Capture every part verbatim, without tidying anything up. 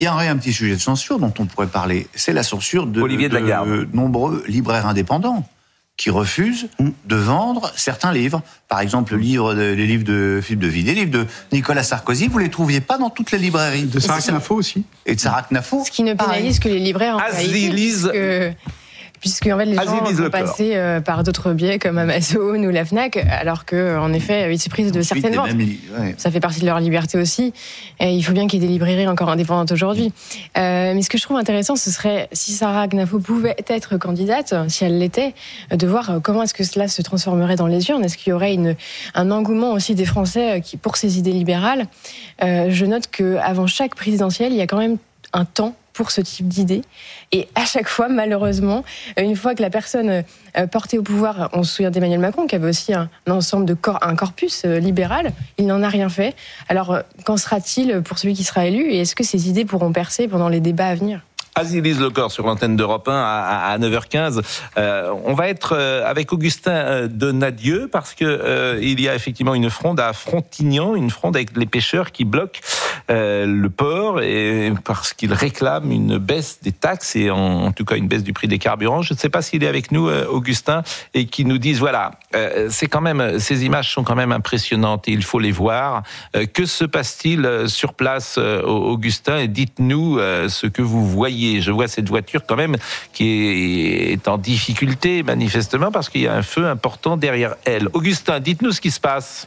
Il y a un petit sujet de censure dont on pourrait parler, c'est la censure de, Olivier de, de nombreux libraires indépendants qui refusent mmh. de vendre certains livres. Par exemple, le livre de, les livres de Philippe de Villiers, les livres de Nicolas Sarkozy, vous ne les trouviez pas dans toutes les librairies. De Sarah Knafo aussi. Et de Sarah Knafo. Ce qui ne pénalise que les libraires en Azilise. réalité, puisque en fait, les gens vont passer euh, par d'autres biais comme Amazon ou la Fnac, alors qu'en effet, ils se privent de certaines ventes. Li- ouais. Ça fait partie de leur liberté aussi. Et il faut bien qu'il y ait des librairies encore indépendantes aujourd'hui. Euh, mais ce que je trouve intéressant, ce serait, si Sarah Knafo pouvait être candidate, si elle l'était, de voir comment est-ce que cela se transformerait dans les urnes. Est-ce qu'il y aurait une, un engouement aussi des Français qui, pour ces idées libérales. Euh, je note qu'avant chaque présidentielle, il y a quand même un temps pour ce type d'idée. Et à chaque fois, malheureusement, une fois que la personne portée au pouvoir, on se souvient d'Emmanuel Macron, qui avait aussi un, un ensemble de cor- un corpus libéral, il n'en a rien fait. Alors, qu'en sera-t-il pour celui qui sera élu ? Et est-ce que ces idées pourront percer pendant les débats à venir ? Azilise Lecor sur l'antenne d'Europe un à, à neuf heures quinze. Euh, on va être avec Augustin Donadieu parce que euh, il y a effectivement une fronde à Frontignan, une fronde avec les pêcheurs qui bloquent euh, le port et parce qu'ils réclament une baisse des taxes et en, en tout cas une baisse du prix des carburants. Je ne sais pas s'il est avec nous, euh, Augustin, et qui nous disent voilà, euh, c'est quand même ces images sont quand même impressionnantes et il faut les voir. Euh, que se passe-t-il sur place, euh, Augustin, et dites-nous euh, ce que vous voyez. Je vois cette voiture quand même qui est en difficulté manifestement parce qu'il y a un feu important derrière elle. Augustin, dites-nous ce qui se passe.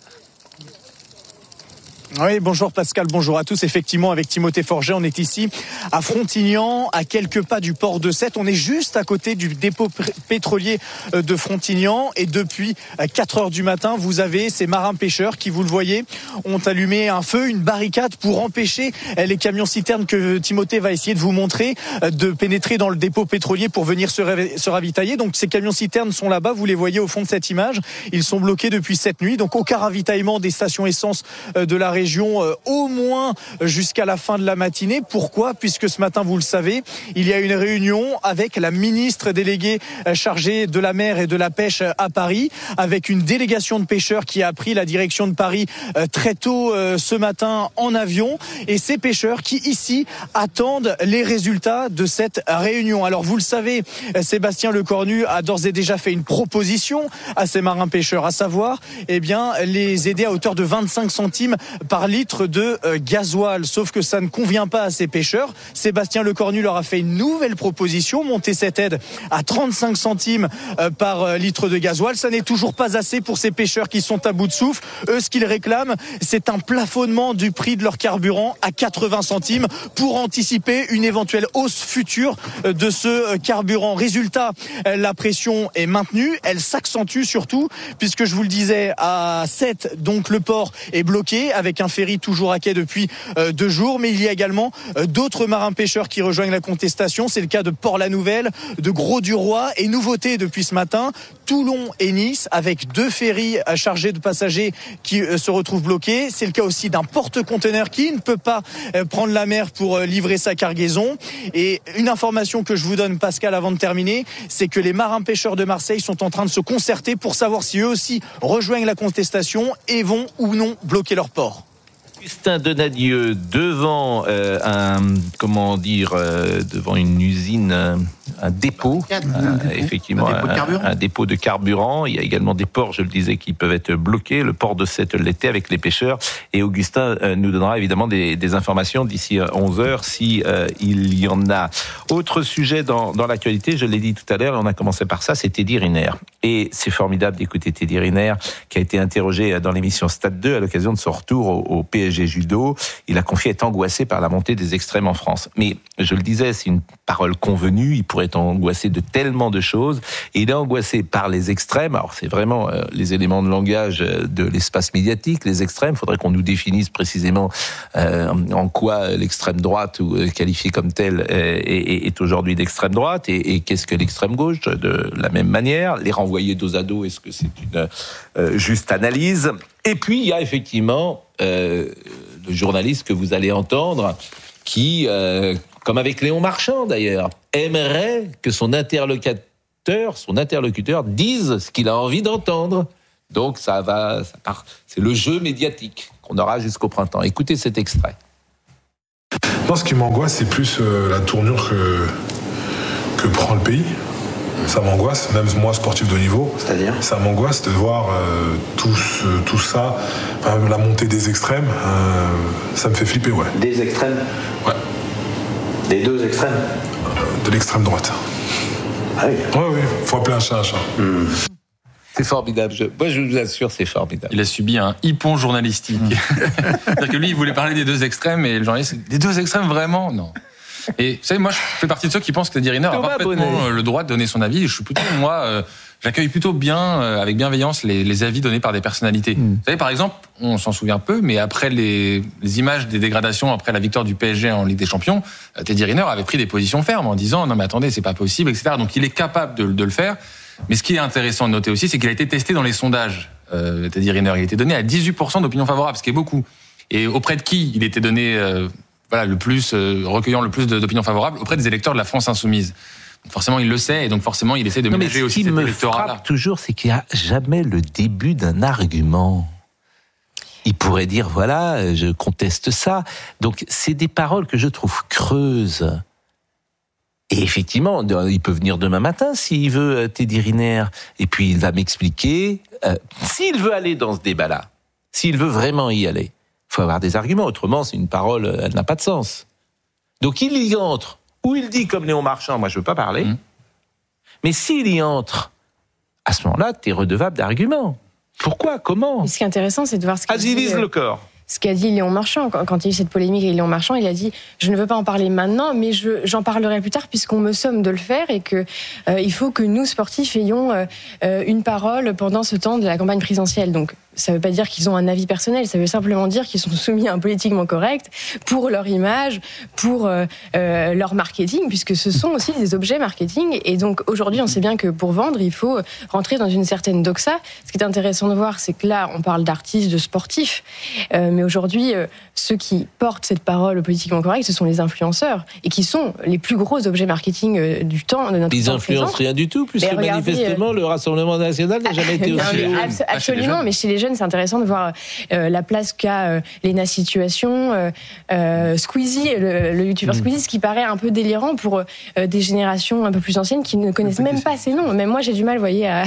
Oui, bonjour Pascal, bonjour à tous. Effectivement, avec Timothée Forget, on est ici à Frontignan, à quelques pas du port de Sète. On est juste à côté du dépôt pétrolier de Frontignan. Et depuis quatre heures du matin, vous avez ces marins pêcheurs qui, vous le voyez, ont allumé un feu, une barricade pour empêcher les camions-citernes que Timothée va essayer de vous montrer de pénétrer dans le dépôt pétrolier pour venir se, rav- se ravitailler. Donc ces camions-citernes sont là-bas, vous les voyez au fond de cette image. Ils sont bloqués depuis cette nuit, donc aucun ravitaillement des stations essence de la région. Région euh, au moins jusqu'à la fin de la matinée. Pourquoi ? Puisque ce matin, vous le savez, il y a une réunion avec la ministre déléguée euh, chargée de la mer et de la pêche à Paris, avec une délégation de pêcheurs qui a pris la direction de Paris euh, très tôt euh, ce matin en avion. Et ces pêcheurs qui, ici, attendent les résultats de cette réunion. Alors, vous le savez, Sébastien Lecornu a d'ores et déjà fait une proposition à ces marins pêcheurs, à savoir, eh bien, les aider à hauteur de vingt-cinq centimes par litre de euh, gasoil. Sauf que ça ne convient pas à ces pêcheurs. Sébastien Lecornu leur a fait une nouvelle proposition, monter cette aide à trente-cinq centimes euh, par euh, litre de gasoil. Ça n'est toujours pas assez pour ces pêcheurs qui sont à bout de souffle. Eux, ce qu'ils réclament, c'est un plafonnement du prix de leur carburant à quatre-vingts centimes pour anticiper une éventuelle hausse future euh, de ce euh, carburant. Résultat, euh, la pression est maintenue. Elle s'accentue surtout, puisque je vous le disais, à Sète, donc le port est bloqué avec un ferry toujours à quai depuis euh, deux jours, mais il y a également euh, d'autres marins pêcheurs qui rejoignent la contestation. C'est le cas de Port-la-Nouvelle, de Gros-du-Roi et nouveauté depuis ce matin, Toulon et Nice avec deux ferries chargés de passagers qui euh, se retrouvent bloqués. C'est le cas aussi d'un porte-conteneur qui ne peut pas euh, prendre la mer pour euh, livrer sa cargaison. Et une information que je vous donne, Pascal, avant de terminer, c'est que les marins pêcheurs de Marseille sont en train de se concerter pour savoir si eux aussi rejoignent la contestation et vont ou non bloquer leur port. Augustin Donadieu devant euh, un comment dire euh, devant une usine, un, un dépôt, un, un dépôt, effectivement un dépôt, un, un dépôt de carburant. Il y a également des ports, je le disais, qui peuvent être bloqués. Le port de Sète l'était avec les pêcheurs. Et Augustin euh, nous donnera évidemment des, des informations d'ici onze heures si euh, il y en a. Autre sujet dans, dans l'actualité, je l'ai dit tout à l'heure, on a commencé par ça, c'est Teddy Riner. Et c'est formidable d'écouter Teddy Riner, qui a été interrogé dans l'émission Stade deux à l'occasion de son retour au, au P S G Judo. Il a confié être angoissé par la montée des extrêmes en France. Mais je le disais, c'est une parole convenue. Il pourrait être angoissé de tellement de choses. Et il est angoissé par les extrêmes. Alors c'est vraiment euh, les éléments de langage de l'espace médiatique, les extrêmes. Il faudrait qu'on nous définisse précisément euh, en quoi l'extrême droite, ou euh, qualifiée comme telle, euh, est, est aujourd'hui d'extrême droite. Et, et qu'est-ce que l'extrême gauche de la même manière. Les renvoyer dos à dos, est-ce que c'est une euh, juste analyse? Et puis il y a effectivement euh, le journaliste que vous allez entendre qui, euh, comme avec Léon Marchand d'ailleurs, aimerait que son interlocuteur, son interlocuteur dise ce qu'il a envie d'entendre. Donc ça va, ça part, c'est le jeu médiatique qu'on aura jusqu'au printemps. Écoutez cet extrait. Maintenant, ce qui m'angoisse, c'est plus euh, la tournure que, que prend le pays. Ça m'angoisse, même moi, sportif de haut niveau. C'est-à-dire ? Ça m'angoisse de voir euh, tout, ce, tout ça, enfin, la montée des extrêmes. Euh, ça me fait flipper, ouais. Des extrêmes ? Ouais. Des deux extrêmes ? euh, De l'extrême droite. Ah oui ? Ouais, oui, faut appeler un chat un chat. Mmh. C'est formidable. Je, moi, je vous assure, c'est formidable. Il a subi un hippon journalistique. Mmh. C'est-à-dire que lui, il voulait parler des deux extrêmes, et le journaliste, des deux extrêmes, vraiment ? Non. Et vous savez, moi, je fais partie de ceux qui pensent que Teddy Riner a parfaitement Bonnet. le droit de donner son avis. Je suis plutôt, moi, euh, j'accueille plutôt bien, euh, avec bienveillance, les, les avis donnés par des personnalités. Mmh. Vous savez, par exemple, on s'en souvient peu, mais après les, les images des dégradations, après la victoire du P S G en Ligue des Champions, euh, Teddy Riner avait pris des positions fermes en disant non mais attendez, c'est pas possible, et cetera. Donc il est capable de, de le faire. Mais ce qui est intéressant de noter aussi, c'est qu'il a été testé dans les sondages. Euh, Teddy Riner, il a été donné à dix-huit pour cent d'opinion favorable, ce qui est beaucoup. Et auprès de qui il était donné euh, voilà, le plus, euh, recueillant le plus d'opinions favorables? Auprès des électeurs de la France insoumise. Donc forcément, il le sait, et donc forcément, il essaie de ménager aussi cet électorat-là. Ce qui me frappe toujours, c'est qu'il n'y a jamais le début d'un argument. Il pourrait dire, voilà, je conteste ça. Donc, c'est des paroles que je trouve creuses. Et effectivement, il peut venir demain matin s'il veut, Teddy Riner, et puis il va m'expliquer. Euh, s'il veut aller dans ce débat-là, s'il veut vraiment y aller, il faut avoir des arguments. Autrement, c'est une parole, elle n'a pas de sens. Donc, il y entre. Ou il dit, comme Léon Marchand, moi je ne veux pas parler. Mmh. Mais s'il y entre, à ce moment-là, tu es redevable d'arguments. Pourquoi ? Comment ? Et ce qui est intéressant, c'est de voir ce qu'a dit, euh, le corps. Ce qu'a dit Léon Marchand. Quand, quand il y a eu cette polémique avec Léon Marchand, il a dit « Je ne veux pas en parler maintenant, mais je, j'en parlerai plus tard puisqu'on me somme de le faire et qu'il euh, faut que nous, sportifs, ayons euh, une parole pendant ce temps de la campagne présidentielle. » Donc, ça ne veut pas dire qu'ils ont un avis personnel, ça veut simplement dire qu'ils sont soumis à un politiquement correct pour leur image, pour euh, euh, leur marketing, puisque ce sont aussi des objets marketing. Et donc aujourd'hui, on sait bien que pour vendre, il faut rentrer dans une certaine doxa. Ce qui est intéressant de voir, c'est que là, on parle d'artistes, de sportifs, euh, mais aujourd'hui, euh, ceux qui portent cette parole politiquement correcte, ce sont les influenceurs, et qui sont les plus gros objets marketing euh, du temps de notre Ils temps influencent présent. rien du tout, puisque mais manifestement, euh... le Rassemblement national n'a jamais été aussi... Abs- absolument, mais chez les jeunes, c'est intéressant de voir euh, la place qu'a euh, Léna Situation, euh, euh, Squeezie, le, le youtubeur mmh. Squeezie, ce qui paraît un peu délirant pour euh, des générations un peu plus anciennes qui ne connaissent même pas ces noms. Même moi, j'ai du mal, vous voyez, à,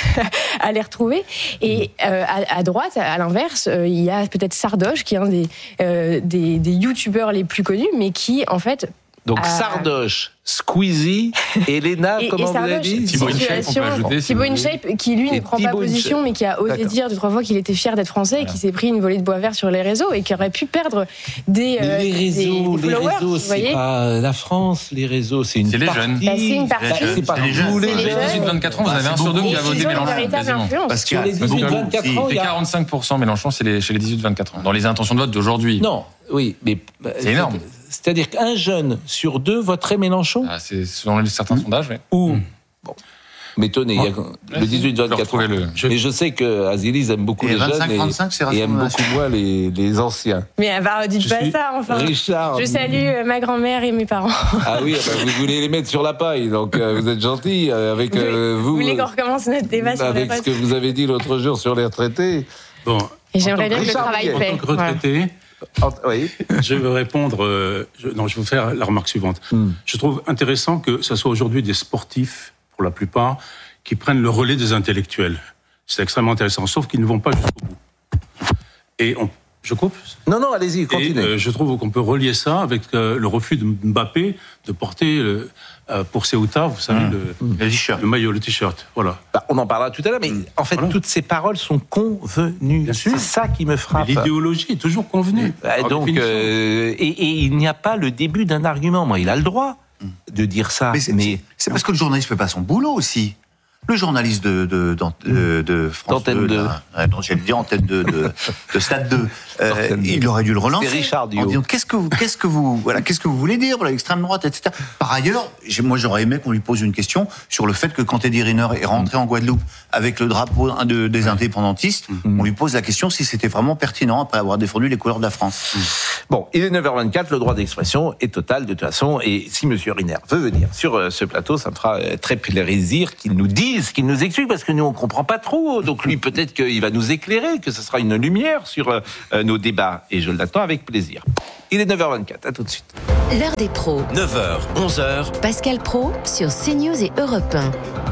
à les retrouver. Et euh, à, à droite, à l'inverse, euh, il y a peut-être Sardoche, qui est un des, euh, des, des youtubeurs les plus connus, mais qui, en fait... Donc, euh... Sardoche, Squeezie et Léna, et, comment et vous avez dit Thibaut InShape, on peut ajouter. Thibaut InShape, qui lui ne prend pas position, mais qui a osé D'accord. dire deux, trois fois qu'il était fier d'être français, voilà. Et qui s'est pris une volée de bois vert sur les réseaux et qui aurait pu perdre des, euh, les réseaux, des, des les followers. Réseaux, c'est pas la France, les réseaux, c'est une c'est partie. Les jeunes. Bah, c'est une partie. C'est pas vous, les jeunes. dix-huit vingt-quatre ans, vous avez un sur deux qui a voté Mélenchon, quasiment. Parce que les dix-huit vingt-quatre ans, il y a quarante-cinq pour cent Mélenchon, c'est chez les dix-huit vingt-quatre ans, dans les intentions de vote d'aujourd'hui. Non, oui, mais... C'est énorme. C'est-à-dire qu'un jeune sur deux voterait Mélenchon. Ah, c'est selon certains mmh. sondages, oui. Ou, mmh. bon, m'étonner, il y a le dix-huit vingt-quatre. Le... Mais je sais que Azilis aime beaucoup et les vingt-cinq, jeunes trente-cinq, et, et aime beaucoup moins les, les anciens. Mais bah, dites je pas ça, enfin. Richard. Je salue ma grand-mère et mes parents. Ah oui, bah, vous voulez les mettre sur la paille, donc euh, vous êtes gentil avec vous. Euh, vous, vous voulez qu'on recommence notre débat sur avec ce que vous avez dit l'autre jour sur les retraités. Bon. Et j'aimerais bien que le travail paie. En tant que retraité. Voilà. Oui. Je vais répondre. Euh, je, non, je vais vous faire la remarque suivante. Mm. Je trouve intéressant que ce soit aujourd'hui des sportifs, pour la plupart, qui prennent le relais des intellectuels. C'est extrêmement intéressant, sauf qu'ils ne vont pas jusqu'au bout. Et on, je coupe ? Non, non, allez-y, continuez. Et, euh, je trouve qu'on peut relier ça avec euh, le refus de Mbappé de porter le, euh, pour Ceuta, vous savez, mmh. le, mmh. le t-shirt, le maillot, le t-shirt. Voilà. Bah, on en parlera tout à l'heure, mais en fait, voilà. Toutes ces paroles sont convenues. C'est ça qui me frappe. Mais l'idéologie est toujours convenue. Bah, donc, euh, et, et il n'y a pas le début d'un argument. Moi, il a le droit de dire ça. Mais c'est, mais... c'est, c'est parce que le journaliste ne fait pas son boulot aussi. Le journaliste de, de, de, de, de France Antenne deux, là, non, j'allais dire Antenne deux, de, de Stade deux, euh, il aurait dû le relancer. C'est Richard Dio. En disant qu'est-ce que vous, qu'est-ce que vous, voilà, qu'est-ce que vous voulez dire, voilà, l'extrême droite, et cetera. Par ailleurs, moi j'aurais aimé qu'on lui pose une question sur le fait que quand Teddy Riner est rentré mmh. en Guadeloupe avec le drapeau de, des ouais. indépendantistes, mmh. on lui pose la question si c'était vraiment pertinent après avoir défendu les couleurs de la France. Mmh. Bon, il est neuf heures vingt-quatre, le droit d'expression est total de toute façon, et si Monsieur Riner veut venir sur ce plateau, ça me fera très plaisir qu'il nous dise dise, qu'il nous explique, parce que nous, on comprend pas trop. Donc lui, peut-être qu'il va nous éclairer, que ce sera une lumière sur euh, nos débats. Et je l'attends avec plaisir. Il est neuf heures vingt-quatre, à tout de suite. L'heure des pros. neuf heures, onze heures. Pascal Praud sur CNews et Europe un.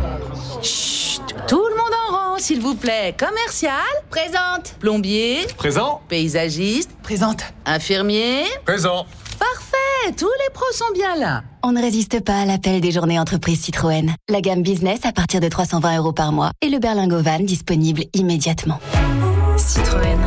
Chut, tout le monde en rang, s'il vous plaît. Commercial. Présente. Plombier. Présent. Paysagiste. Présente. Infirmier. Présent. Parfait, tous les pros sont bien là. On ne résiste pas à l'appel des journées entreprises Citroën. La gamme business à partir de trois cent vingt euros par mois et le berlingot van disponible immédiatement. Citroën.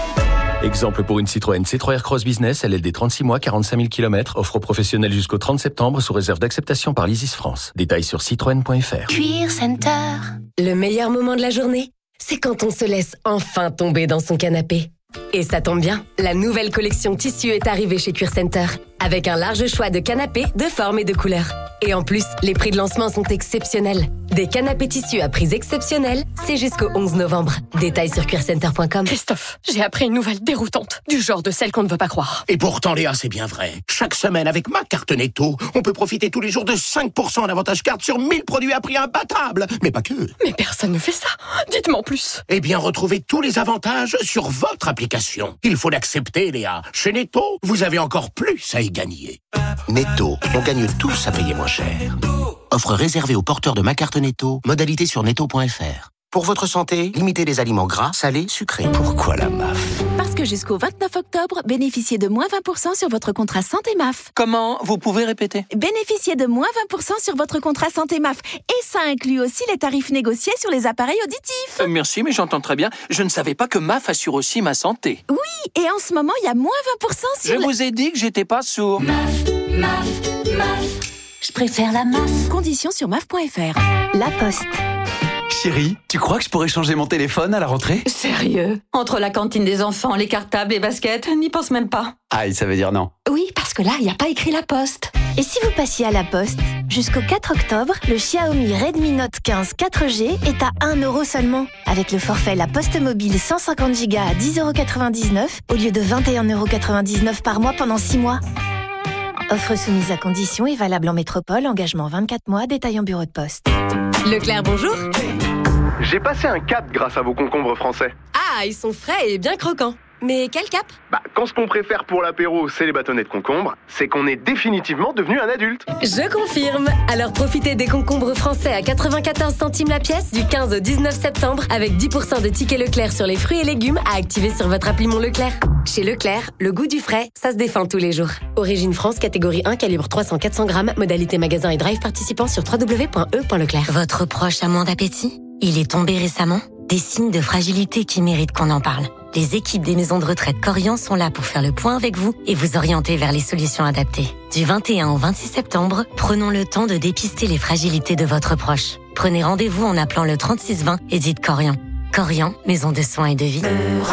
Exemple pour une Citroën C trois Aircross Business, L L D trente-six mois, quarante-cinq mille kilomètres, offre professionnelle jusqu'au trente septembre sous réserve d'acceptation par l'Isis France. Détails sur citroën point f r. Cuir Center. Le meilleur moment de la journée, c'est quand on se laisse enfin tomber dans son canapé. Et ça tombe bien, la nouvelle collection tissu est arrivée chez Cuir Center, avec un large choix de canapés, de formes et de couleurs. Et en plus, les prix de lancement sont exceptionnels. Des canapés tissus à prix exceptionnels, c'est jusqu'au onze novembre. Détails sur cuir center point com. Christophe, j'ai appris une nouvelle déroutante, du genre de celle qu'on ne veut pas croire. Et pourtant, Léa, c'est bien vrai. Chaque semaine, avec ma carte Netto, on peut profiter tous les jours de cinq pour cent en avantage carte sur mille produits à prix imbattable. Mais pas que. Mais personne ne fait ça. Dites-moi en plus. Eh bien, retrouvez tous les avantages sur votre application. Il faut l'accepter, Léa. Chez Netto, vous avez encore plus à y gagner. Netto, on gagne tous à payer moins cher. Offre réservée aux porteurs de ma carte Netto. Modalité sur netto point f r. Pour votre santé, limitez les aliments gras, salés, sucrés. Pourquoi la M A F ? Parce que jusqu'au vingt-neuf octobre, bénéficiez de moins vingt pour cent sur votre contrat santé M A F. Comment ? Vous pouvez répéter ? Bénéficiez de moins vingt pour cent sur votre contrat santé M A F. Et ça inclut aussi les tarifs négociés sur les appareils auditifs. Euh, merci, mais j'entends très bien. Je ne savais pas que M A F assure aussi ma santé. Oui, et en ce moment, il y a moins vingt pour cent sur... Je le... vous ai dit que j'étais pas sourd. M A F, M A F, M A F. Je préfère la M A F. Conditions sur M A F point f r. La Poste. Chérie, tu crois que je pourrais changer mon téléphone à la rentrée ? Sérieux ? Entre la cantine des enfants, les cartables, les baskets, n'y pense même pas. Aïe, ça veut dire non. Oui, parce que là, il n'y a pas écrit La Poste. Et si vous passiez à La Poste ? Jusqu'au quatre octobre, le Xiaomi Redmi Note quinze quatre G est à un euro seulement. Avec le forfait La Poste Mobile cent cinquante giga à dix euros quatre-vingt-dix-neuf au lieu de vingt et un euros quatre-vingt-dix-neuf par mois pendant six mois. Offre soumise à conditions et valable en métropole, engagement vingt-quatre mois, détail en bureau de poste. Leclerc, bonjour. J'ai passé un cap grâce à vos concombres français. Ah, ils sont frais et bien croquants. Mais quel cap ? Bah, quand ce qu'on préfère pour l'apéro, c'est les bâtonnets de concombre, c'est qu'on est définitivement devenu un adulte. Je confirme. Alors profitez des concombres français à quatre-vingt-quatorze centimes la pièce du quinze au dix-neuf septembre avec dix pour cent de tickets Leclerc sur les fruits et légumes à activer sur votre appli Mon Leclerc. Chez Leclerc, le goût du frais, ça se défend tous les jours. Origine France, catégorie un, calibre trois cents à quatre cents grammes, modalité magasin et drive participant sur w w w point e point leclerc. Votre proche a moins d'appétit ? Il est tombé récemment ? Des signes de fragilité qui méritent qu'on en parle. Les équipes des maisons de retraite Corian sont là pour faire le point avec vous et vous orienter vers les solutions adaptées. Du vingt et un au vingt-six septembre, prenons le temps de dépister les fragilités de votre proche. Prenez rendez-vous en appelant le trente-six vingt et dites Corian. Corian, maison de soins et de vie.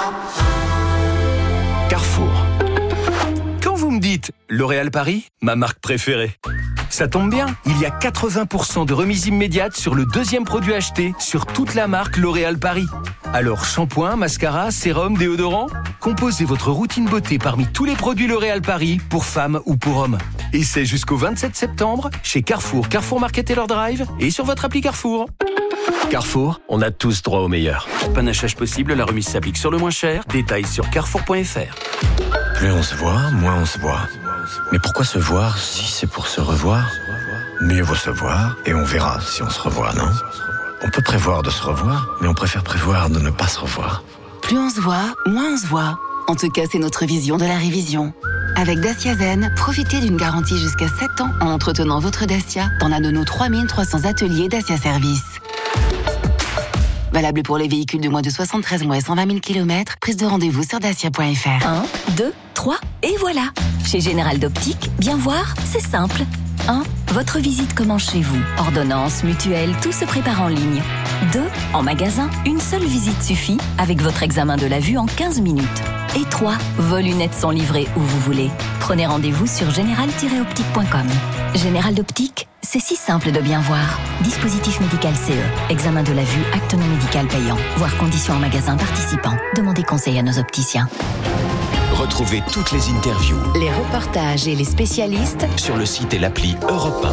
Carrefour. Quand vous me dites L'Oréal Paris, ma marque préférée, ça tombe bien, il y a quatre-vingts pour cent de remise immédiate sur le deuxième produit acheté sur toute la marque L'Oréal Paris. Alors shampoing, mascara, sérum, déodorant, composez votre routine beauté parmi tous les produits L'Oréal Paris pour femmes ou pour hommes. Et c'est jusqu'au vingt-sept septembre chez Carrefour, Carrefour Market Taylor Drive et sur votre appli Carrefour. Carrefour, on a tous droit au meilleur. Panachage possible, la remise s'applique sur le moins cher. Détails sur carrefour point f r. Plus on se voit, moins on se voit. Mais pourquoi se voir si c'est pour se revoir ? Mieux vaut se voir et on verra si on se revoit, non ? On peut prévoir de se revoir, mais on préfère prévoir de ne pas se revoir. Plus on se voit, moins on se voit. En tout cas, c'est notre vision de la révision. Avec Dacia Zen, profitez d'une garantie jusqu'à sept ans en entretenant votre Dacia dans l'un de nos trois mille trois cents ateliers Dacia Service. Valable pour les véhicules de moins de soixante-treize mois et cent vingt mille kilomètres. Prise de rendez-vous sur dacia point f r. un, deux, trois, et voilà. Chez Général d'Optique, bien voir, c'est simple. un. Votre visite commence chez vous. Ordonnance, mutuelle, tout se prépare en ligne. deux. En magasin, une seule visite suffit avec votre examen de la vue en quinze minutes. Et trois. Vos lunettes sont livrées où vous voulez. Prenez rendez-vous sur général tiret optique point com. Général d'Optique, c'est si simple de bien voir. Dispositif médical C E. Examen de la vue, acte non médical payant. Voir conditions en magasin participant. Demandez conseil à nos opticiens. Retrouvez toutes les interviews, Les reportages et les spécialistes sur le site et l'appli Europe un.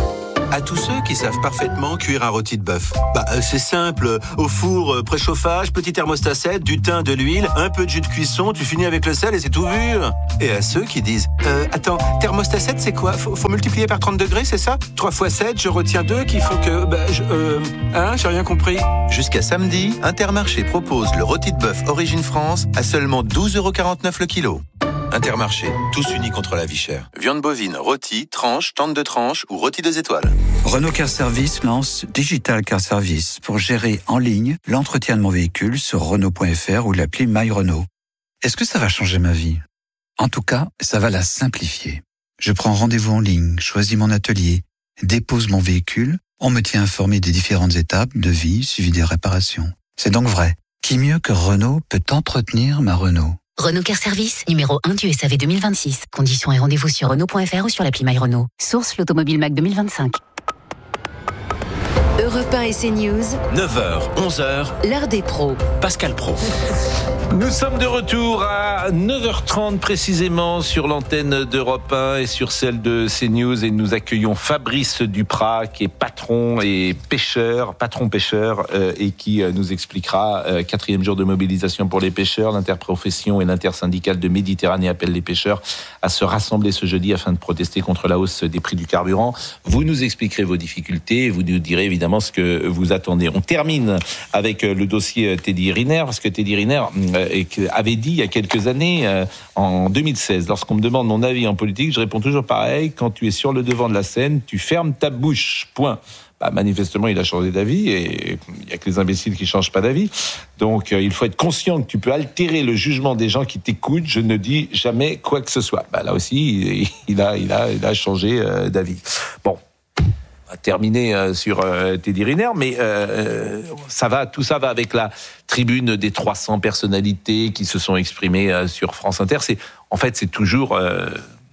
À tous ceux qui savent parfaitement cuire un rôti de bœuf. Bah, euh, c'est simple. Au four, euh, préchauffage, petit thermostat sept, du thym, de l'huile, un peu de jus de cuisson, tu finis avec le sel et c'est tout vu. Et à ceux qui disent, euh, attends, thermostat sept, c'est quoi? faut, faut multiplier par trente degrés, c'est ça? trois fois sept, je retiens deux, qu'il faut que... Bah, je, euh, hein, j'ai rien compris. Jusqu'à samedi, Intermarché propose le rôti de bœuf Origine France à seulement douze euros quarante-neuf le kilo. Intermarché, tous unis contre la vie chère. Viande bovine, rôti, tranche, tente de tranche ou rôti deux étoiles. Renault Car Service lance Digital Car Service pour gérer en ligne l'entretien de mon véhicule sur Renault point F R ou l'appli My Renault. Est-ce que ça va changer ma vie? En tout cas, ça va la simplifier. Je prends rendez-vous en ligne, choisis mon atelier, dépose mon véhicule, on me tient informé des différentes étapes de vie suivi des réparations. C'est donc vrai. Qui mieux que Renault peut entretenir ma Renault? Renault Car Service, numéro un du S A V deux mille vingt-six. Conditions et rendez-vous sur Renault point F R ou sur l'appli My Renault. Source l'Automobile Mac deux mille vingt-cinq. Europe un et CNews. neuf heures, onze heures. L'heure des pros. Pascal Pro. Nous sommes de retour à neuf heures trente précisément sur l'antenne d'Europe un et sur celle de CNews et nous accueillons Fabrice Duprat qui est patron et pêcheur, patron pêcheur euh, et qui euh, nous expliquera euh, quatrième jour de mobilisation pour les pêcheurs. L'interprofession et l'intersyndicale de Méditerranée appellent les pêcheurs à se rassembler ce jeudi afin de protester contre la hausse des prix du carburant. Vous nous expliquerez vos difficultés et vous nous direz évidemment ce que vous attendez. On termine avec le dossier Teddy Riner parce que Teddy Riner avait dit il y a quelques années, euh, en deux mille seize, lorsqu'on me demande mon avis en politique, je réponds toujours pareil, quand tu es sur le devant de la scène, tu fermes ta bouche, point. Bah, manifestement, il a changé d'avis et il n'y a que les imbéciles qui ne changent pas d'avis. Donc, euh, il faut être conscient que tu peux altérer le jugement des gens qui t'écoutent. Je ne dis jamais quoi que ce soit. Bah, là aussi, il, il, a, il, a, il a changé euh, d'avis. Bon. Terminé euh, sur euh, Teddy Riner, mais euh, ça va, tout ça va avec la tribune des trois cents personnalités qui se sont exprimées euh, sur France Inter. C'est, en fait, c'est toujours euh,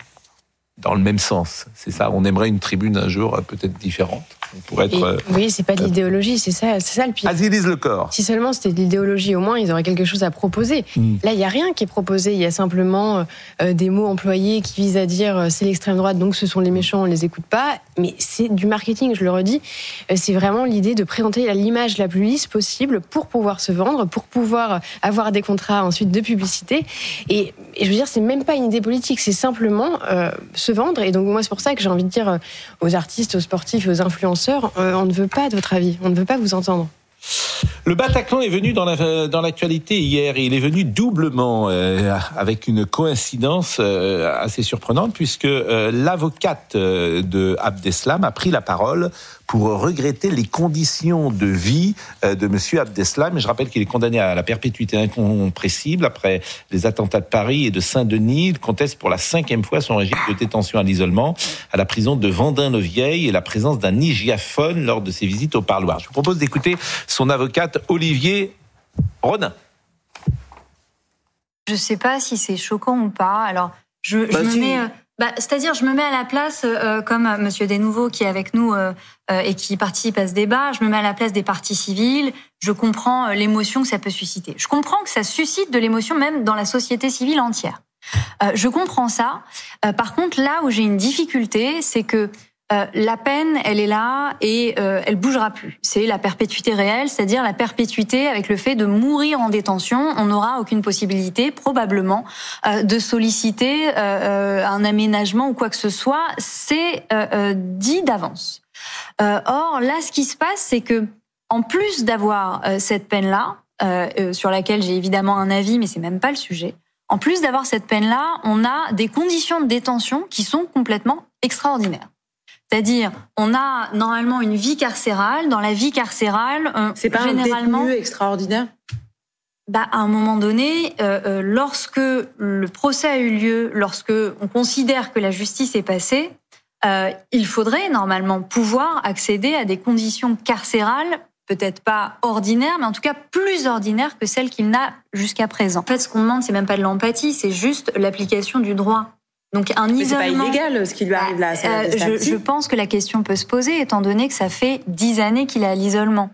dans le même sens. C'est ça. On aimerait une tribune un jour euh, peut-être différente. Pour être, Et, euh, oui, c'est pas de l'idéologie, c'est ça, c'est ça le pire. Aziz Le Corps. Si seulement c'était de l'idéologie, au moins ils auraient quelque chose à proposer. Mm. Là, il y a rien qui est proposé. Il y a simplement euh, des mots employés qui visent à dire euh, c'est l'extrême droite, donc ce sont les méchants, on les écoute pas. Mais c'est du marketing, je le redis. Euh, c'est vraiment l'idée de présenter l'image la plus lisse possible pour pouvoir se vendre, pour pouvoir avoir des contrats ensuite de publicité. Et, et je veux dire, c'est même pas une idée politique, c'est simplement euh, se vendre. Et donc moi, c'est pour ça que j'ai envie de dire euh, aux artistes, aux sportifs, aux influenceurs, on ne veut pas de votre avis, on ne veut pas vous entendre. Le Bataclan est venu dans, la, dans l'actualité hier et il est venu doublement euh, avec une coïncidence euh, assez surprenante puisque euh, l'avocate de Abdeslam a pris la parole pour regretter les conditions de vie de monsieur Abdeslam. Et je rappelle qu'il est condamné à la perpétuité incompressible après les attentats de Paris et de Saint-Denis. Il conteste pour la cinquième fois son régime de détention à l'isolement à la prison de Vendin-le-Vieil et la présence d'un hygiaphone lors de ses visites au parloir. Je vous propose d'écouter son avocate Olivier Ronin. Je ne sais pas si c'est choquant ou pas. Alors, je, bah, je me si. mets... Euh... Bah, c'est-à-dire, je me mets à la place, euh, comme euh, Monsieur Desnouveaux qui est avec nous euh, euh, et qui participe à ce débat, je me mets à la place des parties civiles, je comprends euh, l'émotion que ça peut susciter. Je comprends que ça suscite de l'émotion même dans la société civile entière. Euh, je comprends ça. Euh, par contre, là où j'ai une difficulté, c'est que Euh, la peine, elle est là et euh, elle bougera plus. C'est la perpétuité réelle, c'est-à-dire la perpétuité avec le fait de mourir en détention. On n'aura aucune possibilité, probablement, euh, de solliciter euh, un aménagement ou quoi que ce soit. C'est euh, euh, dit d'avance. Euh, or, là, ce qui se passe, c'est que, en plus d'avoir euh, cette peine-là, euh, euh, sur laquelle j'ai évidemment un avis, mais c'est même pas le sujet. En plus d'avoir cette peine-là, on a des conditions de détention qui sont complètement extraordinaires. C'est-à-dire, on a normalement une vie carcérale. Dans la vie carcérale, on, c'est pas généralement, un détenu extraordinaire. Bah, à un moment donné, euh, euh, lorsque le procès a eu lieu, lorsque on considère que la justice est passée, euh, il faudrait normalement pouvoir accéder à des conditions carcérales, peut-être pas ordinaires, mais en tout cas plus ordinaires que celles qu'il n'a jusqu'à présent. En fait, ce qu'on demande, c'est même pas de l'empathie, c'est juste l'application du droit. Donc un mais isolement. C'est pas illégal ce qui lui arrive là. Euh, je, je pense que la question peut se poser, étant donné que ça fait dix années qu'il est à l'isolement,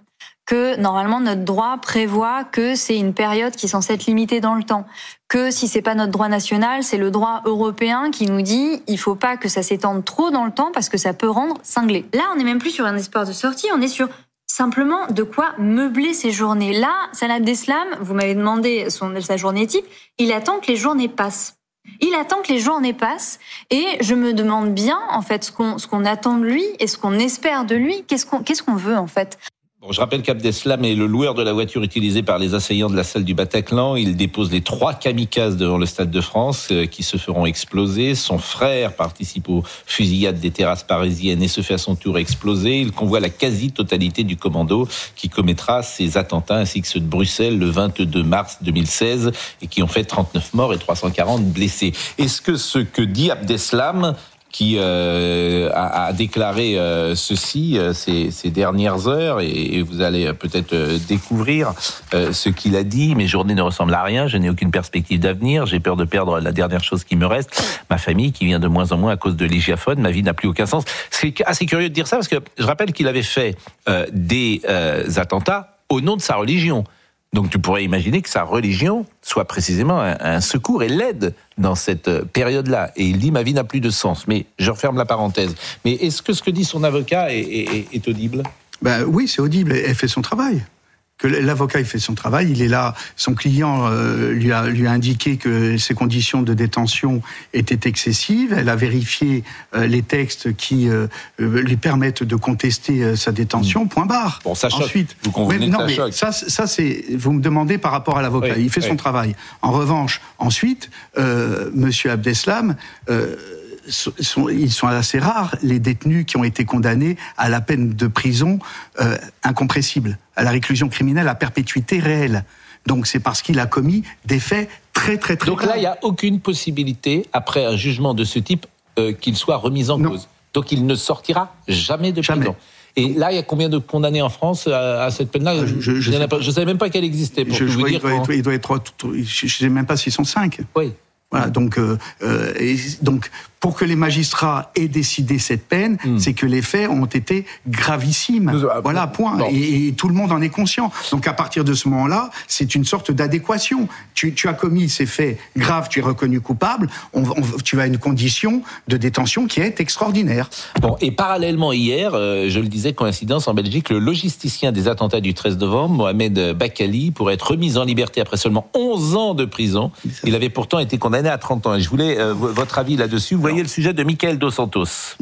que normalement notre droit prévoit que c'est une période qui est censée être limitée dans le temps, que si c'est pas notre droit national, c'est le droit européen qui nous dit il faut pas que ça s'étende trop dans le temps parce que ça peut rendre cinglé. Là, on n'est même plus sur un espoir de sortie, on est sur simplement de quoi meubler ces journées. Là, Salah Abdeslam, vous m'avez demandé son, sa journée type, il attend que les journées passent. Il attend que les journées passent et je me demande bien en fait ce qu'on, ce qu'on attend de lui et ce qu'on espère de lui, qu'est-ce qu'on, qu'est-ce qu'on veut en fait. Bon, je rappelle qu'Abdeslam est le loueur de la voiture utilisée par les assaillants de la salle du Bataclan. Il dépose les trois kamikazes devant le Stade de France euh, qui se feront exploser. Son frère participe aux fusillades des terrasses parisiennes et se fait à son tour exploser. Il convoie la quasi-totalité du commando qui commettra ces attentats ainsi que ceux de Bruxelles le vingt-deux mars deux mille seize et qui ont fait trente-neuf morts et trois cent quarante blessés. Est-ce que ce que dit Abdeslam, qui euh, a, a déclaré euh, ceci euh, ces, ces dernières heures, et, et vous allez peut-être euh, découvrir euh, ce qu'il a dit. Mes journées ne ressemblent à rien, je n'ai aucune perspective d'avenir, j'ai peur de perdre la dernière chose qui me reste, ma famille qui vient de moins en moins à cause de l'hygiaphone, ma vie n'a plus aucun sens. C'est assez curieux de dire ça parce que je rappelle qu'il avait fait euh, des euh, attentats au nom de sa religion. Donc tu pourrais imaginer que sa religion soit précisément un, un secours et l'aide dans cette période-là. Et il dit « ma vie n'a plus de sens ». Mais je referme la parenthèse. Mais est-ce que ce que dit son avocat est, est, est audible ? Ben oui, c'est audible. Elle fait son travail. Que l'avocat il fait son travail, il est là, son client euh, lui, a, lui a indiqué que ses conditions de détention étaient excessives, elle a vérifié euh, les textes qui euh, lui permettent de contester euh, sa détention, point barre. Bon, ça choque, ensuite, vous convenez mais, non, que ça mais choque. Ça, ça c'est, vous me demandez par rapport à l'avocat, oui, il fait oui. son travail. En revanche, ensuite, euh, Monsieur Abdeslam... Euh, Sont, ils sont assez rares, les détenus qui ont été condamnés à la peine de prison euh, incompressible, à la réclusion criminelle à perpétuité réelle. Donc c'est parce qu'il a commis des faits très très très Donc graves. là, il n'y a aucune possibilité, après un jugement de ce type, euh, qu'il soit remis en non. cause. Donc il ne sortira jamais de prison. Jamais. Et là, il y a combien de condamnés en France à, à cette peine-là ? Je ne savais même pas qu'elle existait. Pour je, je vous dire il, doit quand... être, il doit être... Je ne sais même pas s'ils sont cinq. Oui. Voilà, donc, euh, et donc, pour que les magistrats aient décidé cette peine, mmh. c'est que les faits ont été gravissimes. Nous, voilà, point. Et, et tout le monde en est conscient. Donc, à partir de ce moment-là, c'est une sorte d'adéquation. Tu, tu as commis ces faits graves, tu es reconnu coupable, on, on, tu as une condition de détention qui est extraordinaire. Bon, et parallèlement, hier, euh, je le disais, coïncidence en Belgique, le logisticien des attentats du treize novembre, Mohamed Bakali, pourrait être remis en liberté après seulement onze ans de prison. Il avait pourtant été condamné à trente ans. Et je voulais euh, votre avis là-dessus. Vous voyez le sujet de Michael Dos Santos.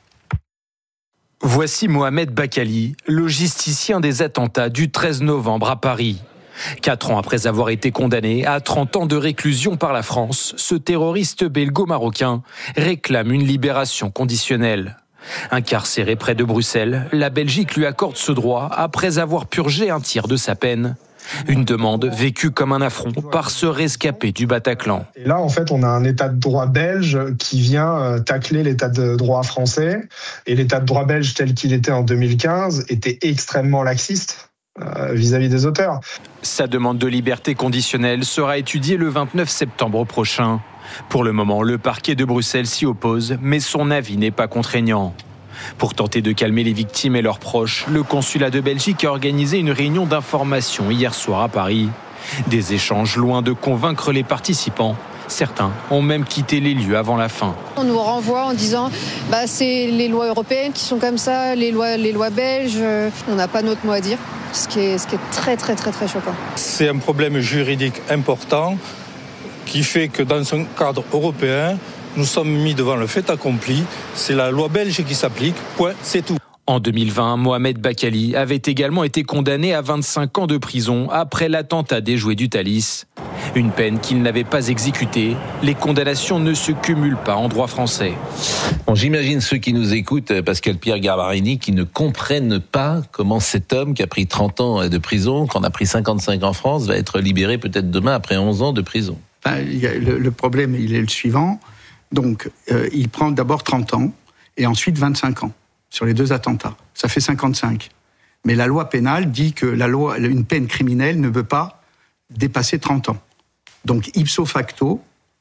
Voici Mohamed Bakali, logisticien des attentats du treize novembre à Paris. Quatre ans après avoir été condamné à trente ans de réclusion par la France, ce terroriste belgo-marocain réclame une libération conditionnelle. Incarcéré près de Bruxelles, la Belgique lui accorde ce droit après avoir purgé un tiers de sa peine. Une demande vécue comme un affront par ce rescapé du Bataclan. Et là, en fait, on a un état de droit belge qui vient tacler l'état de droit français. Et l'état de droit belge tel qu'il était en deux mille quinze était extrêmement laxiste euh, vis-à-vis des auteurs. Sa demande de liberté conditionnelle sera étudiée le vingt-neuf septembre prochain. Pour le moment, le parquet de Bruxelles s'y oppose, mais son avis n'est pas contraignant. Pour tenter de calmer les victimes et leurs proches, le consulat de Belgique a organisé une réunion d'information hier soir à Paris. Des échanges loin de convaincre les participants. Certains ont même quitté les lieux avant la fin. On nous renvoie en disant bah, c'est les lois européennes qui sont comme ça, les lois, les lois belges, on n'a pas notre mot à dire, ce qui est, ce qui est très très très très choquant. C'est un problème juridique important qui fait que dans un cadre européen, nous sommes mis devant le fait accompli, c'est la loi belge qui s'applique, point, c'est tout. En deux mille vingt, Mohamed Bakali avait également été condamné à vingt-cinq ans de prison après l'attentat déjoué du Thalys. Une peine qu'il n'avait pas exécutée. Les condamnations ne se cumulent pas en droit français. Bon, j'imagine ceux qui nous écoutent, Pascal Pierre Garbarini, qui ne comprennent pas comment cet homme qui a pris trente ans de prison, qu'on a pris cinquante-cinq en France, va être libéré peut-être demain après onze ans de prison. Ben, le, le problème, il est le suivant. Donc, euh, il prend d'abord trente ans et ensuite vingt-cinq ans sur les deux attentats. Ça fait cinquante-cinq. Mais la loi pénale dit que la loi, une peine criminelle ne peut pas dépasser trente ans. Donc, ipso facto,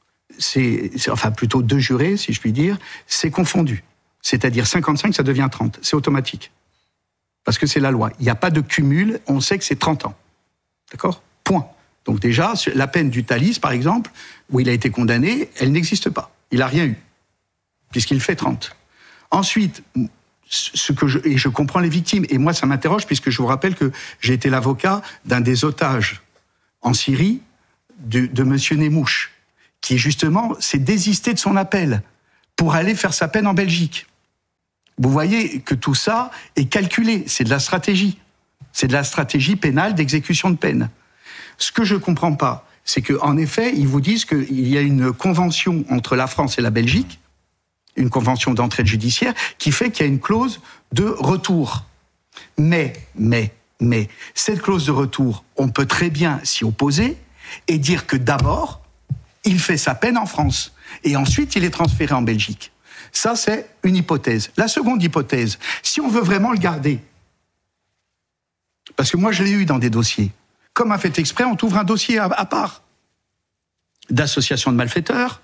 c'est, c'est, enfin plutôt deux jurés, si je puis dire, c'est confondu. C'est-à-dire cinquante-cinq, ça devient trente. C'est automatique. Parce que c'est la loi. Il n'y a pas de cumul, on sait que c'est trente ans. D'accord ? Point. Donc déjà, la peine du Thalys, par exemple, où il a été condamné, elle n'existe pas. Il n'a rien eu, puisqu'il fait trente. Ensuite, ce que je, et je comprends les victimes, et moi ça m'interroge, puisque je vous rappelle que j'ai été l'avocat d'un des otages en Syrie, de, de monsieur Nemouche, qui justement s'est désisté de son appel pour aller faire sa peine en Belgique. Vous voyez que tout ça est calculé, c'est de la stratégie. C'est de la stratégie pénale d'exécution de peine. Ce que je ne comprends pas, c'est qu'en effet, ils vous disent qu'il y a une convention entre la France et la Belgique, une convention d'entraide judiciaire, qui fait qu'il y a une clause de retour. Mais, mais, mais, cette clause de retour, on peut très bien s'y opposer et dire que d'abord, il fait sa peine en France et ensuite il est transféré en Belgique. Ça, c'est une hypothèse. La seconde hypothèse, si on veut vraiment le garder, parce que moi je l'ai eu dans des dossiers, comme a fait exprès, on t'ouvre un dossier à, à part d'association de malfaiteurs,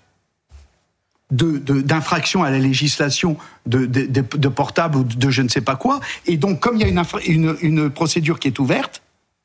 de, de, d'infraction à la législation de, de, de, de portable ou de je ne sais pas quoi, et donc comme il y a une, infra, une, une procédure qui est ouverte,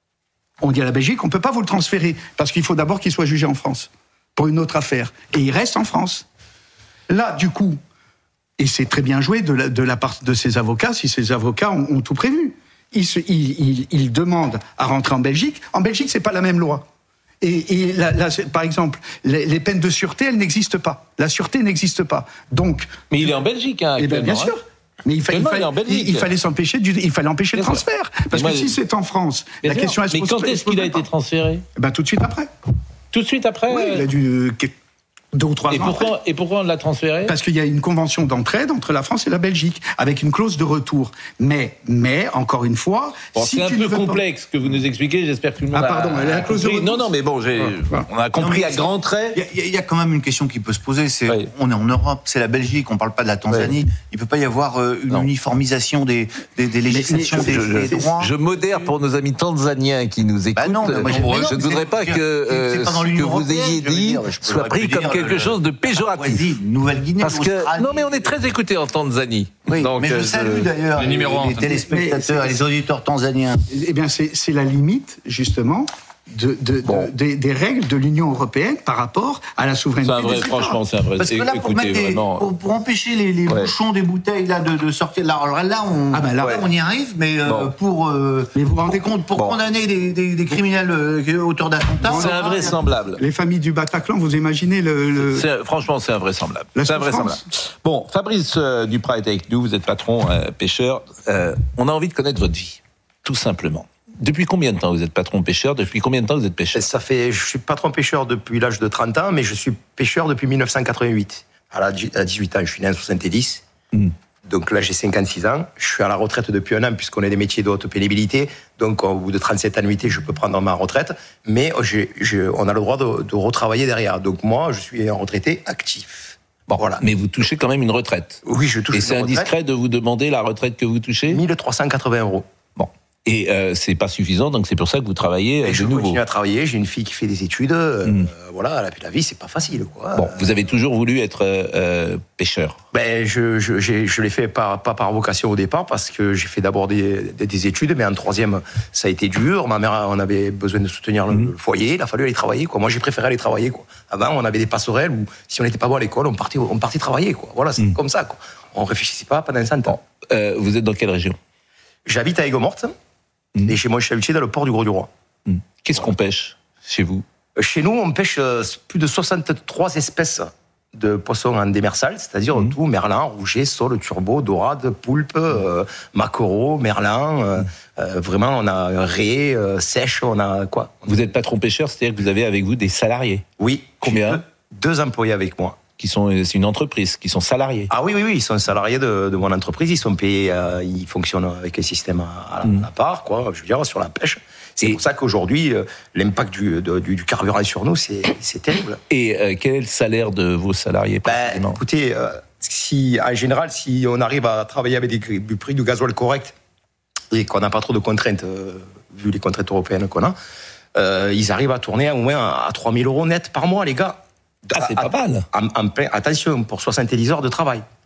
on dit à la Belgique, on ne peut pas vous le transférer, parce qu'il faut d'abord qu'il soit jugé en France, pour une autre affaire, et il reste en France. Là, du coup, et c'est très bien joué de la, de la part de ces avocats, si ces avocats ont, ont tout prévu. Ils, se, ils, ils, ils demandent à rentrer en Belgique. En Belgique, c'est pas la même loi. Et, et là, là, par exemple, les, les peines de sûreté, elles n'existent pas. La sûreté n'existe pas. Donc, mais il est en Belgique, hein, eh ben, bien sûr. Mais il, fa- il, fa- il, il fallait s'empêcher du, il fallait empêcher bien le transfert. Sûr. Parce moi, que si c'est en France, la sûr. question est mais quand est-ce qu'il a été transféré ? Ben, tout de suite après. Tout de suite après. Oui, il a dû. Deux ou trois et ans pourquoi, après. Et pourquoi on l'a transféré ? Parce qu'il y a une convention d'entraide entre la France et la Belgique, avec une clause de retour. Mais, mais encore une fois... Bon, si c'est un peu complexe pas... que vous nous expliquez, j'espère que tout le monde ah, pardon, a... la clause de retour... Non, non, mais bon, j'ai... Ah, on a compris non, à grands traits... Il y, y a quand même une question qui peut se poser, c'est oui. on est en Europe, c'est la Belgique, on ne parle pas de la Tanzanie, oui. il ne peut pas y avoir euh, une non. uniformisation des, des, des législations, mais, mais, des, je, des droits. Je modère pour nos amis tanzaniens qui nous écoutent. Bah non, moi, je, non, je ne voudrais pas que ce que vous ayez dit soit pris comme quelque chose de péjoratif. Nouvelle-Guinée, parce que non mais on est très écoutés en Tanzanie. Oui, donc, mais je salue d'ailleurs les, les, les téléspectateurs et les auditeurs tanzaniens. Eh bien, c'est, c'est la limite justement de, de, bon. de, de, des règles de l'Union européenne par rapport à la souveraineté. C'est un vrai, franchement, c'est un vrai. Parce que là, pour, écoutez, des, vraiment... pour, pour empêcher les, les ouais. bouchons des bouteilles là de, de sortir, là, alors là, on, ah ben là, ouais. on y arrive, mais bon. euh, pour euh, mais vous vous rendez compte pour bon. condamner des, des, des criminels euh, auteurs d'attentats, c'est invraisemblable. Les familles du Bataclan, vous imaginez le, le... C'est, franchement, c'est invraisemblable. C'est invraisemblable. Bon, Fabrice euh, Duprat est avec nous. Vous êtes patron euh, pêcheur. Euh, on a envie de connaître votre vie, tout simplement. Depuis combien de temps vous êtes patron pêcheur ? Depuis combien de temps vous êtes pêcheur ? Ça fait, je suis patron pêcheur depuis l'âge de trente ans, mais je suis pêcheur depuis dix-neuf cent quatre-vingt-huit. À dix-huit ans, je suis né en soixante-dix. Mm. Donc là, j'ai cinquante-six ans. Je suis à la retraite depuis un an, puisqu'on est des métiers de haute pénibilité. Donc, au bout de trente-sept annuités, je peux prendre ma retraite. Mais j'ai, j'ai, on a le droit de, de retravailler derrière. Donc moi, je suis un retraité actif. Bon, voilà. Mais vous touchez quand même une retraite. Oui, je touche Et une c'est retraite. indiscret de vous demander la retraite que vous touchez ? mille trois cent quatre-vingts euros. Bon. Et euh, c'est pas suffisant, donc c'est pour ça que vous travaillez et de je nouveau. Je continue à travailler, j'ai une fille qui fait des études, euh, mmh. voilà, la, la vie c'est pas facile, quoi. Bon, vous avez toujours voulu être euh, pêcheur ? Ben, je, je, j'ai, je l'ai fait pas, pas par vocation au départ, parce que j'ai fait d'abord des, des, des études, mais en troisième, ça a été dur. Ma mère, on avait besoin de soutenir mmh. le foyer, il a fallu aller travailler, quoi. Moi, j'ai préféré aller travailler, quoi. Avant, on avait des passerelles où, si on n'était pas bon à l'école, on partait, on partait travailler, quoi. Voilà, c'est mmh. comme ça, quoi. On réfléchissait pas pendant cent ans. Bon. Euh, vous êtes dans quelle région ? J'habite à Aigues-Mortes. Mmh. Et chez moi, je suis habitué dans le port du Gros-du-Roi. Mmh. Qu'est-ce qu'on pêche chez vous ? Chez nous, on pêche plus de soixante-trois espèces de poissons en démersal, c'est-à-dire mmh. tout, merlan, rouget, sole, turbo, dorade, poulpe, mmh. euh, maquereau, merlan. Euh, mmh. euh, vraiment, on a raie, euh, sèche, on a quoi ? Vous êtes patron pêcheur, c'est-à-dire que vous avez avec vous des salariés ? Oui. Combien ? Deux, deux employés avec moi. Qui sont, c'est une entreprise, qui sont salariés. Ah oui, oui, oui, ils sont salariés de, de mon entreprise, ils sont payés, euh, ils fonctionnent avec un système à, à, mmh. à part, quoi, je veux dire, sur la pêche. C'est et pour ça qu'aujourd'hui, euh, l'impact du, de, du, du carburant sur nous, c'est, c'est terrible. Et euh, quel est le salaire de vos salariés ? Ben, écoutez, euh, si, en général, si on arrive à travailler avec des, du prix du gasoil correct et qu'on n'a pas trop de contraintes, euh, vu les contraintes européennes qu'on a, euh, ils arrivent à tourner au moins à trois mille euros net par mois, les gars. Ah, c'est pas mal. En, en plein, attention, pour soixante-dix heures de travail.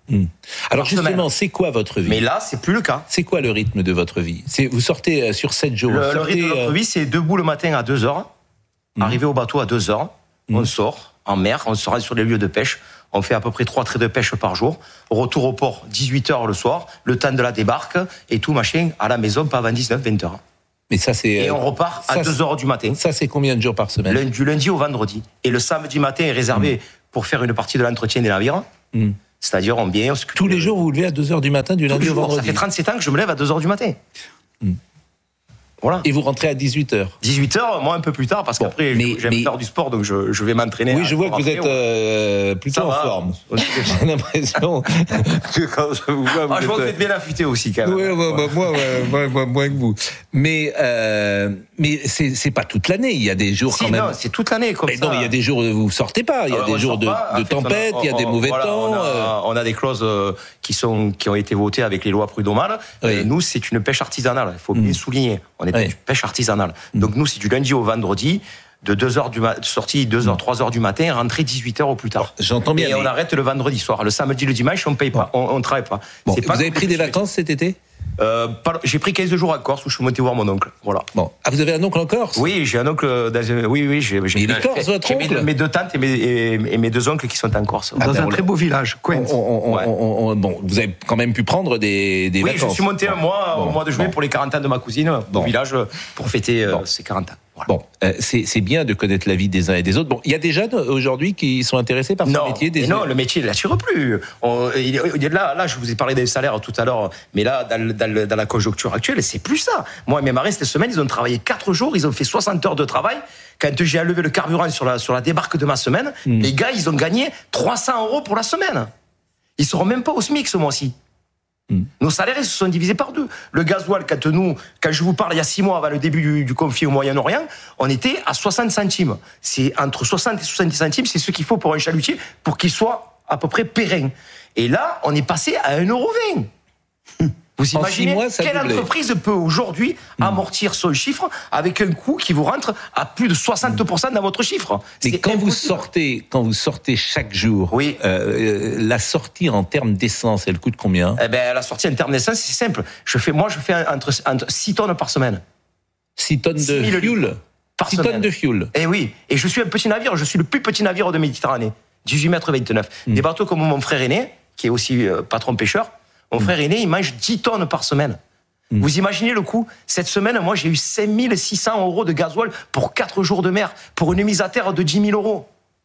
Mmh. Alors justement, c'est quoi votre vie? Mais là, c'est plus le cas. C'est quoi le rythme de votre vie? C'est, vous sortez sur sept jours. Le, sortez, le rythme de notre vie, c'est debout le matin à deux heures, mmh. arriver au bateau à deux heures, mmh. on sort en mer, on se rend sur les lieux de pêche, on fait à peu près trois traits de pêche par jour, retour au port dix-huit heures le soir, le temps de la débarque, et tout machin, à la maison, pas avant dix-neuf vingt heures. Mais ça, c'est, et on repart à deux heures du matin. Ça, c'est combien de jours par semaine? Lundi, Du lundi au vendredi. Et le samedi matin est réservé mmh. pour faire une partie de l'entretien des navires. Mmh. C'est-à-dire, on vient... On Tous les jours, vous vous levez à deux heures du matin, du lundi au vendredi? Ça fait trente-sept ans que je me lève à deux heures du matin. Mmh. Voilà. Et vous rentrez à dix-huit heures? dix-huit heures, moi un peu plus tard, parce bon, qu'après mais, j'aime mais... faire du sport, donc je, je vais m'entraîner. Oui, je vois que vous êtes euh, plutôt en forme. J'ai l'impression que quand je vous vois, vous ah, êtes... Je vois que vous êtes bien affûté aussi, quand même. Oui, bah, bah, moi, moi, moi, moins que vous. Mais, euh, mais c'est, c'est pas toute l'année, il y a des jours si, quand même... non, c'est toute l'année, comme mais ça. non, il y a des jours où vous sortez pas, il y a ah, des jours de, de tempête, il y a des mauvais voilà, temps. On a, on a des clauses qui, sont, qui ont été votées avec les lois prud'homales. Oui. Nous, c'est une pêche artisanale, il faut bien mmh. souligner. On est oui. une pêche artisanale. Donc nous, c'est du lundi au vendredi, de deux heures du ma- sortie deux heures, trois heures du matin, rentrée dix-huit heures au plus tard. J'entends bien. Et mais... on arrête le vendredi soir. Le samedi, le dimanche, on ne paye pas, on ne travaille pas. Bon. C'est vous pas avez pris des vacances cet été? Euh, pas, j'ai pris quinze jours à Corse où je suis monté voir mon oncle. Voilà. Bon. Ah, vous avez un oncle en Corse? Oui, j'ai un oncle. Dans, oui, oui, j'ai. j'ai il est corse, votre oncle? Mes, mes deux tantes et mes, et, et mes deux oncles qui sont en Corse. Dans ah, un très beau village, Queens. On, on, ouais. on, on, bon, vous avez quand même pu prendre des, des oui, vacances. Oui, je suis monté un mois bon. au mois de juillet bon. pour les quarante ans de ma cousine bon. au village pour fêter bon. euh, ses quarante ans. Voilà. Bon, euh, c'est, c'est bien de connaître la vie des uns et des autres. Bon, il y a des jeunes aujourd'hui qui sont intéressés par non, ce métier. Des non, le métier, il l'attire plus. On, il, il, là, là, je vous ai parlé des salaires tout à l'heure, mais là, dans, dans, dans la conjoncture actuelle, c'est plus ça. Moi et mes marins, cette semaine, ils ont travaillé quatre jours, ils ont fait soixante heures de travail. Quand j'ai enlevé le carburant sur la, sur la débarque de ma semaine, mmh. les gars, ils ont gagné trois cents euros pour la semaine. Ils ne seront même pas au SMIC ce mois-ci. Mmh. Nos salaires ils se sont divisés par deux. Le gasoil, quand nous, quand je vous parle il y a six mois avant le début du, du conflit au Moyen-Orient, on était à soixante centimes. C'est entre soixante et soixante-dix centimes, c'est ce qu'il faut pour un chalutier pour qu'il soit à peu près périn. Et là, on est passé à un euro vingt. Mmh. Vous imaginez mois, quelle doublé. entreprise peut aujourd'hui mmh. amortir son chiffre avec un coût qui vous rentre à plus de soixante pour cent dans votre chiffre? Mais quand vous sortez, quand vous sortez chaque jour, oui. euh, la sortie en termes d'essence, elle coûte combien? Eh ben, la sortie en termes d'essence, c'est simple. Je fais, moi, je fais entre, entre six tonnes par semaine. six tonnes de fuel par six semaine. tonnes de fuel. Eh oui. Et je suis un petit navire. Je suis le plus petit navire de Méditerranée. dix-huit mètres vingt-neuf. Mmh. Des bateaux comme mon frère aîné, qui est aussi euh, patron pêcheur. Mon mmh. frère aîné, il mange dix tonnes par semaine. Mmh. Vous imaginez le coût? Cette semaine, moi, j'ai eu cinq mille six cents euros de gasoil pour quatre jours de mer, pour une mise à terre de dix mille euros.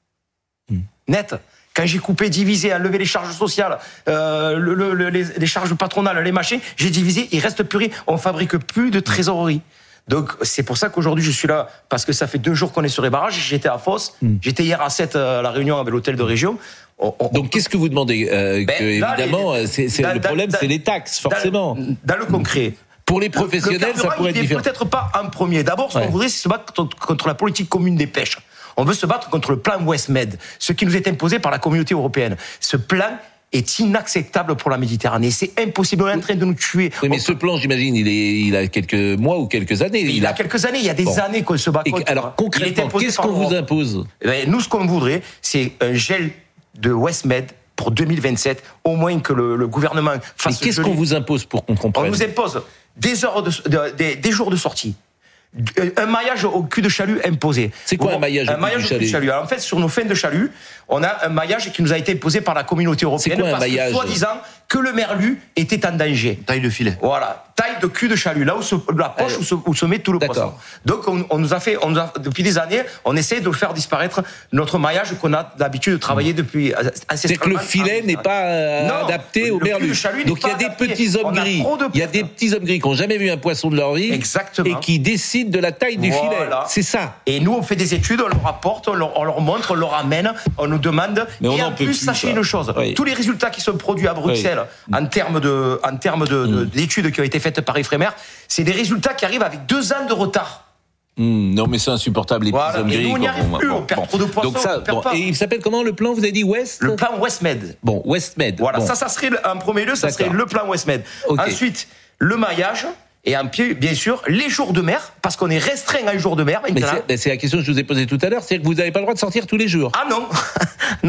Mmh. Net. Quand j'ai coupé, divisé, enlevé les charges sociales, euh, le, le, les, les charges patronales, les machins, j'ai divisé, il reste plus rien. On fabrique plus de trésorerie. Donc, c'est pour ça qu'aujourd'hui, je suis là, parce que ça fait deux jours qu'on est sur les barrages. J'étais à Fos, mmh. j'étais hier à sept à la réunion avec l'hôtel de région. On, on, Donc, qu'est-ce que vous demandez euh, ben, que, évidemment, les, c'est, c'est dans, le problème, dans, c'est les taxes, forcément. Dans, dans le concret. Pour les professionnels, ça pourrait être différent. Peut-être pas en premier. D'abord, ce ouais. qu'on voudrait, c'est se battre contre la politique commune des pêches. On veut se battre contre le plan WestMed, ce qui nous est imposé par la communauté européenne. Ce plan est inacceptable pour la Méditerranée. C'est impossible, on est en train de nous tuer. Oui, mais on... ce plan, j'imagine, il, est, il a quelques mois ou quelques années. Il, il a... a quelques années, il y a des bon. années qu'on se bat contre. Et alors, concrètement, qu'est-ce qu'on vous impose? Eh bien, nous, ce qu'on voudrait, c'est un gel de WestMed pour deux mille vingt-sept, au moins que le, le gouvernement fasse... Mais qu'est-ce qu'on vous impose pour qu'on comprenne? On vous impose des, heures de, de, des, des jours de sortie. Un maillage au cul de chalut imposé. C'est quoi bon, un maillage, un maillage au cul de chalut? Alors, en fait, sur nos fins de chalut, on a un maillage qui nous a été imposé par la communauté européenne. C'est quoi un parce maillage? que, soi-disant, que le merlu était en danger. Taille de filet. Voilà, taille de cul de chalut, là où se, la poche euh, où, se, où se met tout le poisson. Donc, on, on nous a fait, on nous a, depuis des années, on essaie de faire disparaître notre maillage qu'on a l'habitude de travailler mmh. depuis ancestralement. C'est que le filet n'est pas euh, non, adapté au merlu. Donc, il y a des adapté. petits hommes gris. Il y a des petits hommes gris qui n'ont jamais vu un poisson de leur vie. Exactement. Et qui décident de la taille du voilà. filet. C'est ça. Et nous, on fait des études, on leur apporte, on leur, on leur montre, on leur amène, on nous demande. Mais on et en en plus, plus, sachez ça. une chose, oui. tous les résultats qui sont produits à Bruxelles oui. en termes de, en termes de, de, mmh. d'études qui ont été faites par Ifremer, c'est des résultats qui arrivent avec deux ans de retard. Mmh, non mais c'est insupportable les voilà. petits hommes gris. Et nous on n'y arrive plus, bon, on perd bon. trop de poissons. Donc ça, bon. Et il s'appelle comment le plan? Vous avez dit West? Le plan WestMed. Bon, WestMed. Voilà, bon. ça, ça serait en premier lieu, ça D'accord. serait le plan WestMed. Okay. Ensuite, le maillage. Et en pied, bien sûr, les jours de mer, parce qu'on est restreint à un jour de mer. Mais c'est, c'est la question que je vous ai posée tout à l'heure, c'est que vous n'avez pas le droit de sortir tous les jours. Ah non, non.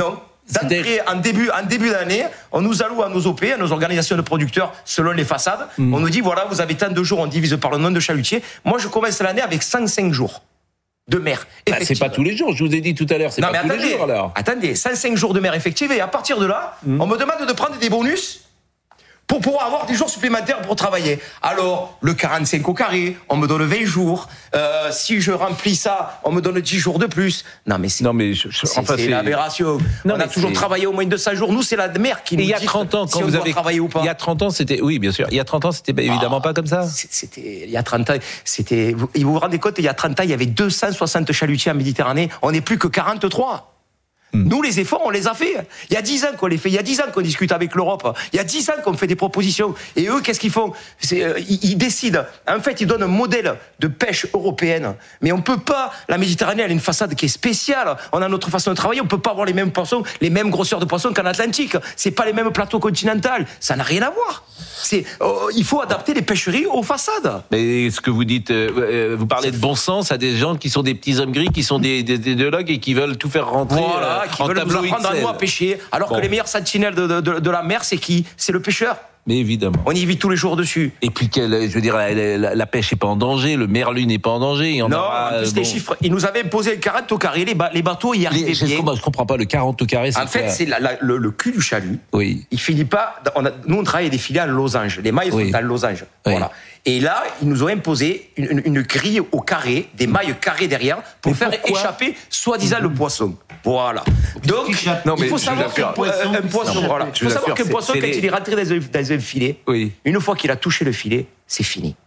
d'entrée en début, en début d'année, on nous alloue à nos O P, à nos organisations de producteurs, selon les façades. Mmh. On nous dit, voilà, vous avez tant de jours, on divise par le nombre de chalutiers. Moi, je commence l'année avec cent cinq jours de mer bah, c'est pas tous les jours, je vous ai dit tout à l'heure, c'est non, pas tous attendez, les jours alors. Attendez, cent cinq jours de mer effective, et à partir de là, mmh. on me demande de prendre des bonus pour pouvoir avoir des jours supplémentaires pour travailler. Alors, le quarante-cinq au carré, on me donne vingt jours. Euh, si je remplis ça, on me donne dix jours de plus. Non, mais c'est, non, mais je, je, c'est, enfin, c'est, c'est l'aberration. Non, on a toujours c'est... travaillé au moins de cinq jours. Nous, c'est la mer qui nous dit il y a trente ans, quand si vous avez travaillé ou pas. Il y a trente ans, c'était, oui, bien sûr. Il y a trente ans, c'était bah, évidemment ah, pas comme ça. C'était, il y a trente ans, c'était, vous vous, vous rendez compte, il y a trente ans, il y avait deux cent soixante chalutiers en Méditerranée. On n'est plus que quarante-trois. Nous, les efforts, on les a fait. Il y a dix ans qu'on les fait. Il y a dix ans qu'on discute avec l'Europe. Il y a dix ans qu'on fait des propositions. Et eux, qu'est-ce qu'ils font ? C'est, euh, ils, ils décident. En fait, ils donnent un modèle de pêche européenne. Mais on peut pas. La Méditerranée, elle a une façade qui est spéciale. On a notre façon de travailler. On peut pas avoir les mêmes poissons, les mêmes grosseurs de poissons qu'en Atlantique. C'est pas les mêmes plateaux continentaux. Ça n'a rien à voir. C'est, euh, il faut adapter les pêcheries aux façades. Mais ce que vous dites, euh, vous parlez de bon sens à des gens qui sont des petits hommes gris, qui sont des, des, des idéologues et qui veulent tout faire rentrer. Voilà. Qui veulent nous apprendre à nous à pêcher, alors bon. que les meilleures sentinelles de, de, de, de la mer, c'est qui ? C'est le pêcheur. Mais évidemment. On y vit tous les jours dessus. Et puis, quelle, je veux dire, la, la, la pêche n'est pas en danger, le merlu n'est pas en danger. Il y en non, aura, en plus, bon. les chiffres, ils nous avaient imposé le quarante au carré, les, ba- les bateaux y arrivaient bien. Je ne comprends pas, le quarante au carré, c'est En fait, quoi? c'est la, la, le, le cul du chalut. Oui. Il finit pas. On a, nous, on travaille des filets en losange. Les mailles oui. sont en losange. Oui. Voilà. Et là, ils nous ont imposé une, une, une grille au carré, des mailles carrées derrière, pour mais faire pourquoi échapper, soi-disant, mmh. le poisson. Voilà. Donc, non, il faut savoir qu'un poisson, un poisson, non, voilà. Il faut savoir qu'un poisson, quand les... il est rentré dans un, dans un filet, oui. une fois qu'il a touché le filet, c'est fini.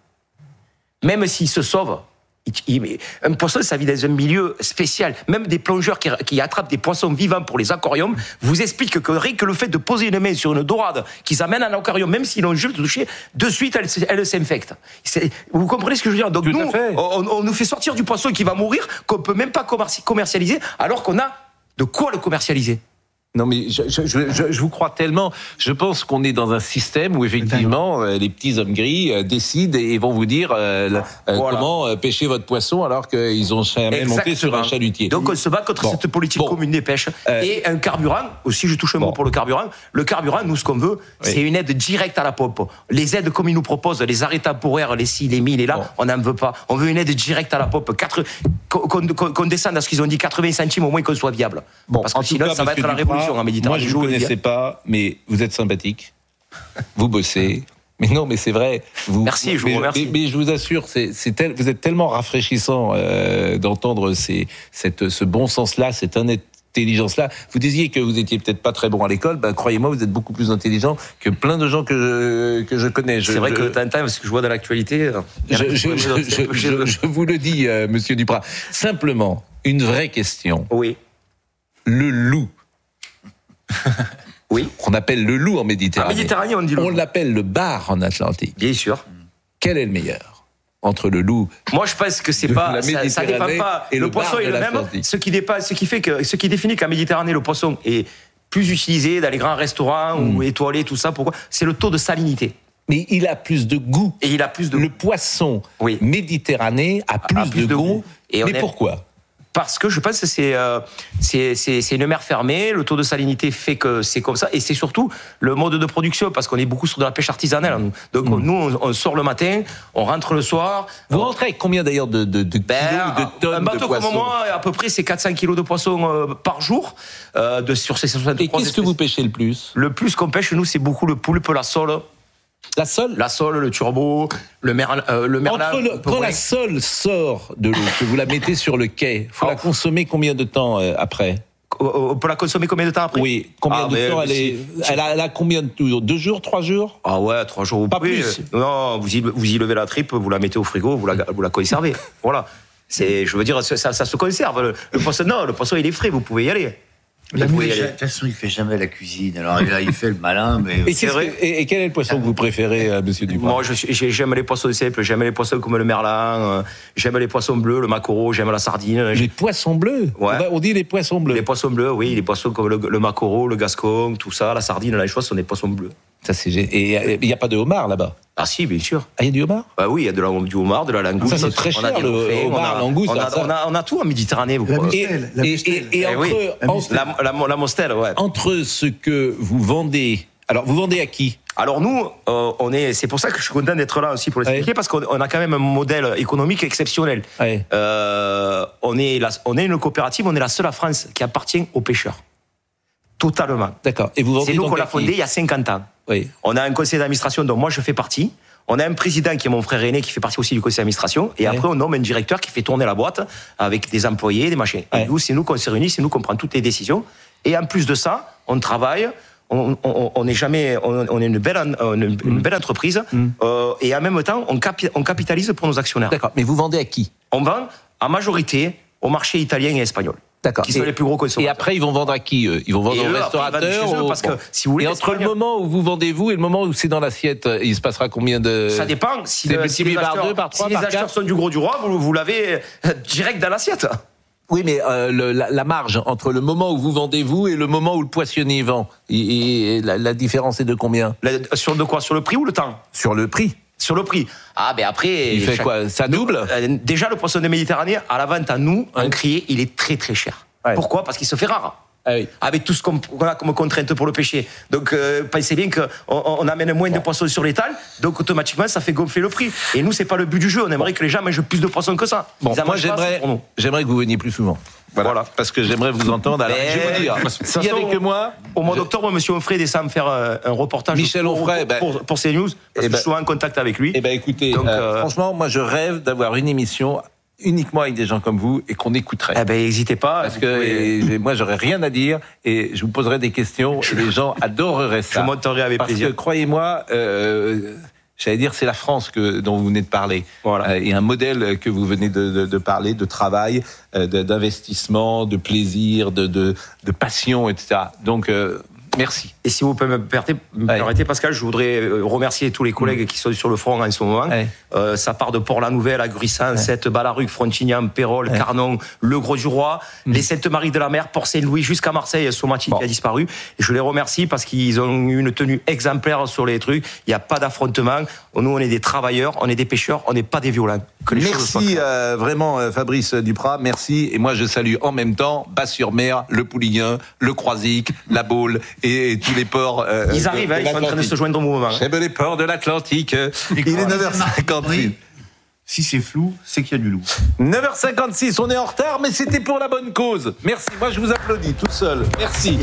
Même s'il se sauve, il, il, un poisson, ça vit dans un milieu spécial. Même des plongeurs qui, qui attrapent des poissons vivants pour les aquariums vous expliquent que rien que le fait de poser une main sur une dorade qu'ils amènent en aquarium, même s'ils l'ont juste touché, de suite, elle, elle s'infecte. C'est, vous comprenez ce que je veux dire ? Donc, nous, on, on nous fait sortir du poisson qui va mourir, qu'on peut même pas commercialiser, alors qu'on a de quoi le commercialiser. Non mais je, je, je, je vous crois tellement. Je pense qu'on est dans un système où effectivement euh, les petits hommes gris euh, décident et vont vous dire euh, euh, voilà. comment euh, pêcher votre poisson alors qu'ils ont jamais monté sur un chalutier. Donc on se bat contre bon. cette politique bon. commune des pêches euh, et un carburant. Aussi, je touche un bon. mot pour le carburant. Le carburant, nous ce qu'on veut, oui. c'est une aide directe à la pompe. Les aides comme ils nous proposent, les arrêts temporaires, les ci, les mi, les là, bon. on n'en veut pas. On veut une aide directe à la pompe. Quatre, qu'on, qu'on, qu'on descende à ce qu'ils ont dit, quatre-vingts centimes au moins qu'on soit viable. Bon, parce que sinon, cas, ça va être la révolution. En Moi, je ne vous connaissais pas, mais vous êtes sympathique. Vous bossez. Mais non, mais c'est vrai. Vous, Merci, je vous mais, remercie. Mais, mais je vous assure, c'est, c'est tel, vous êtes tellement rafraîchissant euh, d'entendre ces, cette, ce bon sens-là, cette intelligence-là. Vous disiez que vous étiez peut-être pas très bon à l'école. Ben, croyez-moi, vous êtes beaucoup plus intelligent que plein de gens que je, que je connais. Je, c'est vrai je, que Tintin, parce que je vois dans l'actualité. Je, je, je, je, je, je vous le dis, euh, Monsieur Duprat. Simplement, une vraie question. Oui. Le loup. Oui. On appelle le loup en Méditerranée. En Méditerranée, on dit le On loup. l'appelle le bar en Atlantique. Bien sûr. Quel est le meilleur entre le loup? Moi, je pense que c'est pas, ça, ça dépend pas. Et le, le poisson est le même. Ce qui dépasse, ce qui fait que, ce qui définit qu'en Méditerranée, le poisson est plus utilisé dans les grands restaurants mmh. ou étoilés, tout ça. Pourquoi? C'est le taux de salinité. Mais il a plus de goût. Et il a plus de. Le poisson oui. méditerranéen a plus, a plus de, de goût. goût. Et mais est... pourquoi? Parce que je pense que c'est, euh, c'est, c'est, c'est une mer fermée, le taux de salinité fait que c'est comme ça, et c'est surtout le mode de production, parce qu'on est beaucoup sur de la pêche artisanale. Nous. Donc mmh. nous, on, on sort le matin, on rentre le soir. Vous on... rentrez avec combien d'ailleurs de, de, de ben, kilos, de tonnes de poissons? Un bateau comme moi, à peu près, c'est quatre cents kilos de poissons euh, par jour, euh, de, sur ces soixante-trois. Et qu'est-ce espèces. que vous pêchez le plus? Le plus qu'on pêche, nous, c'est beaucoup le poulpe, la sole. La sole La sole, le turbo, le, mer, euh, le merlan. Le, quand la sole sort de l'eau, que vous la mettez sur le quai, il faut oh. la consommer combien de temps euh, après? On peut la consommer combien de temps après? Oui, combien ah, de temps elle, est, elle, a, elle a combien de temps? Deux jours, trois jours? Ah ouais, trois jours ou pas plus. plus. Non, vous y, vous y levez la tripe, vous la mettez au frigo, vous la, vous la conservez. Voilà. C'est, je veux dire, ça, ça se conserve. Le, le poisson, non, le poisson il est frais, vous pouvez y aller. De toute façon, il fait jamais la cuisine. Alors là, il fait le malin, mais et, c'est vrai. Que, et, et quel est le poisson que vous préférez, euh, Monsieur Duprat? Moi, je, j'aime les poissons simples. J'aime les poissons comme le merlan. Euh, j'aime les poissons bleus, le maquereau. J'aime la sardine. Les poissons bleus. Ouais. On dit les poissons bleus. Les poissons bleus, oui. Les poissons comme le, le maquereau, le gascon, tout ça, la sardine, là, les choses sont des poissons bleus. Ça c'est. Et il n'y a pas de homard là-bas? Ah si, bien sûr. Ah, il y a du homard? Bah oui, il y a de la, du homard, de la langouste. Ça, c'est très cher, on a le homard, la langouste. On a, on, a, on a tout en Méditerranée. Vous la mustelle, la mustelle. Et, et, et eh entre, oui. entre, la, la, la mostelle, ouais. Entre ce que vous vendez... Alors, vous vendez à qui? Alors nous, euh, on est, c'est pour ça que je suis content d'être là aussi pour l'expliquer, ouais. Parce qu'on on a quand même un modèle économique exceptionnel. Ouais. Euh, on, est la, on est une coopérative, on est la seule à France qui appartient aux pêcheurs. Totalement. D'accord. Et vous vendez C'est nous donc qu'on l'a à qui? fondé il y a cinquante ans. Oui. On a un conseil d'administration dont moi je fais partie. On a un président qui est mon frère aîné qui fait partie aussi du conseil d'administration. Et ouais. Après, on nomme un directeur qui fait tourner la boîte avec des employés, des machins. Ouais. Et nous, c'est nous qu'on se réunit, c'est nous qu'on prend toutes les décisions. Et en plus de ça, on travaille. On, on, on est jamais, on, on est une belle, une, une belle entreprise. Mm. Euh, et en même temps, on, capi, on capitalise pour nos actionnaires. D'accord. Mais vous vendez à qui? On vend en majorité au marché italien et espagnol. D'accord. Qui sont et, les plus gros consommateurs. Et après, ils vont vendre à qui, eux? Ils vont vendre aux restaurateurs ou... parce que, si vous voulez, et entre le moment où vous vendez vous et le moment où c'est dans l'assiette, il se passera combien de... Ça dépend. Si, le, si, si les, par acheteurs, deux, par trois, si par les acheteurs quatre. sont du gros du roi, vous, vous l'avez direct dans l'assiette. Oui, mais euh, le, la, la marge entre le moment où vous vendez vous et le moment où le poissonnier vend, et, et la, la différence est de combien? la, Sur de quoi? Sur le prix ou le temps? Sur le prix. Sur le prix. Ah, ben après. Il fait chaque... quoi? Ça double? euh, Déjà, le poisson de Méditerranée, à la vente à nous, ouais. en crié, il est très très cher. Ouais. Pourquoi? Parce qu'il se fait rare. Ah oui. Avec tout ce qu'on a comme contrainte pour le pêcher. Donc, euh, pensez bien qu'on on amène moins de poissons sur l'étal, donc automatiquement, ça fait gonfler le prix. Et nous, c'est pas le but du jeu. On aimerait que les gens mangent plus de poissons que ça. Bon, moi, j'aimerais, j'aimerais que vous veniez plus souvent. Voilà. voilà. Parce que j'aimerais vous entendre. Alors, je vais vous dire, s'il y avait que moi. Au mois d'octobre, monsieur Onfray descend me faire un reportage. Michel Onfray, pour, pour, pour, pour CNews, parce eh que ben, je suis en contact avec lui. Eh ben, écoutez, donc, euh, euh, franchement, moi, je rêve d'avoir une émission uniquement avec des gens comme vous et qu'on écouterait. Eh ben, n'hésitez pas. Parce que et, moi, j'aurais rien à dire et je vous poserai des questions et les gens adoreraient ça. Je monterai avec Parce plaisir. Parce que, croyez-moi, euh, j'allais dire, c'est la France que, dont vous venez de parler. Voilà. Euh, et un modèle que vous venez de, de, de parler, de travail, euh, d'investissement, de plaisir, de, de, de passion, et cetera. Donc, euh, merci. Et si vous pouvez me permettez, ouais. Pascal, je voudrais remercier tous les collègues mmh. qui sont sur le front en ce moment. Ouais. Euh, ça part de Port-la-Nouvelle, Agruissant, ouais. Sète, Balaruc, Frontignan, Pérol, ouais. Carnon, Le Gros-du-Roi, mmh. les Sainte-Marie-de-la-Mer, Port-Saint-Louis, jusqu'à Marseille, Somati bon. qui a disparu. Et je les remercie parce qu'ils ont eu une tenue exemplaire sur les trucs. Il n'y a pas d'affrontement. Nous, on est des travailleurs, on est des pêcheurs, on n'est pas des violents. Que les merci euh, vraiment euh, Fabrice Duprat, merci. Et moi, je salue en même temps Bas-sur-Mer, le Pouliguen, le Croisic, la Baule et, et tous les ports. Euh, ils arrivent, de, hein, de ils sont en train de se joindre au mouvement. J'aime les ports de l'Atlantique. Il est neuf heures cinquante-six. Si c'est flou, c'est qu'il y a du loup. neuf heures cinquante-six, on est en retard, mais c'était pour la bonne cause. Merci, moi je vous applaudis tout seul. Merci.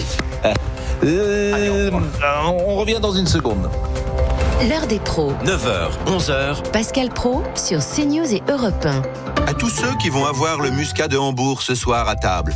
Euh, Allez, on, on revient dans une seconde. L'heure des pros. neuf heures, onze heures. Pascal Praud sur CNews et Europe un. À tous ceux qui vont avoir le muscat de Hambourg ce soir à table.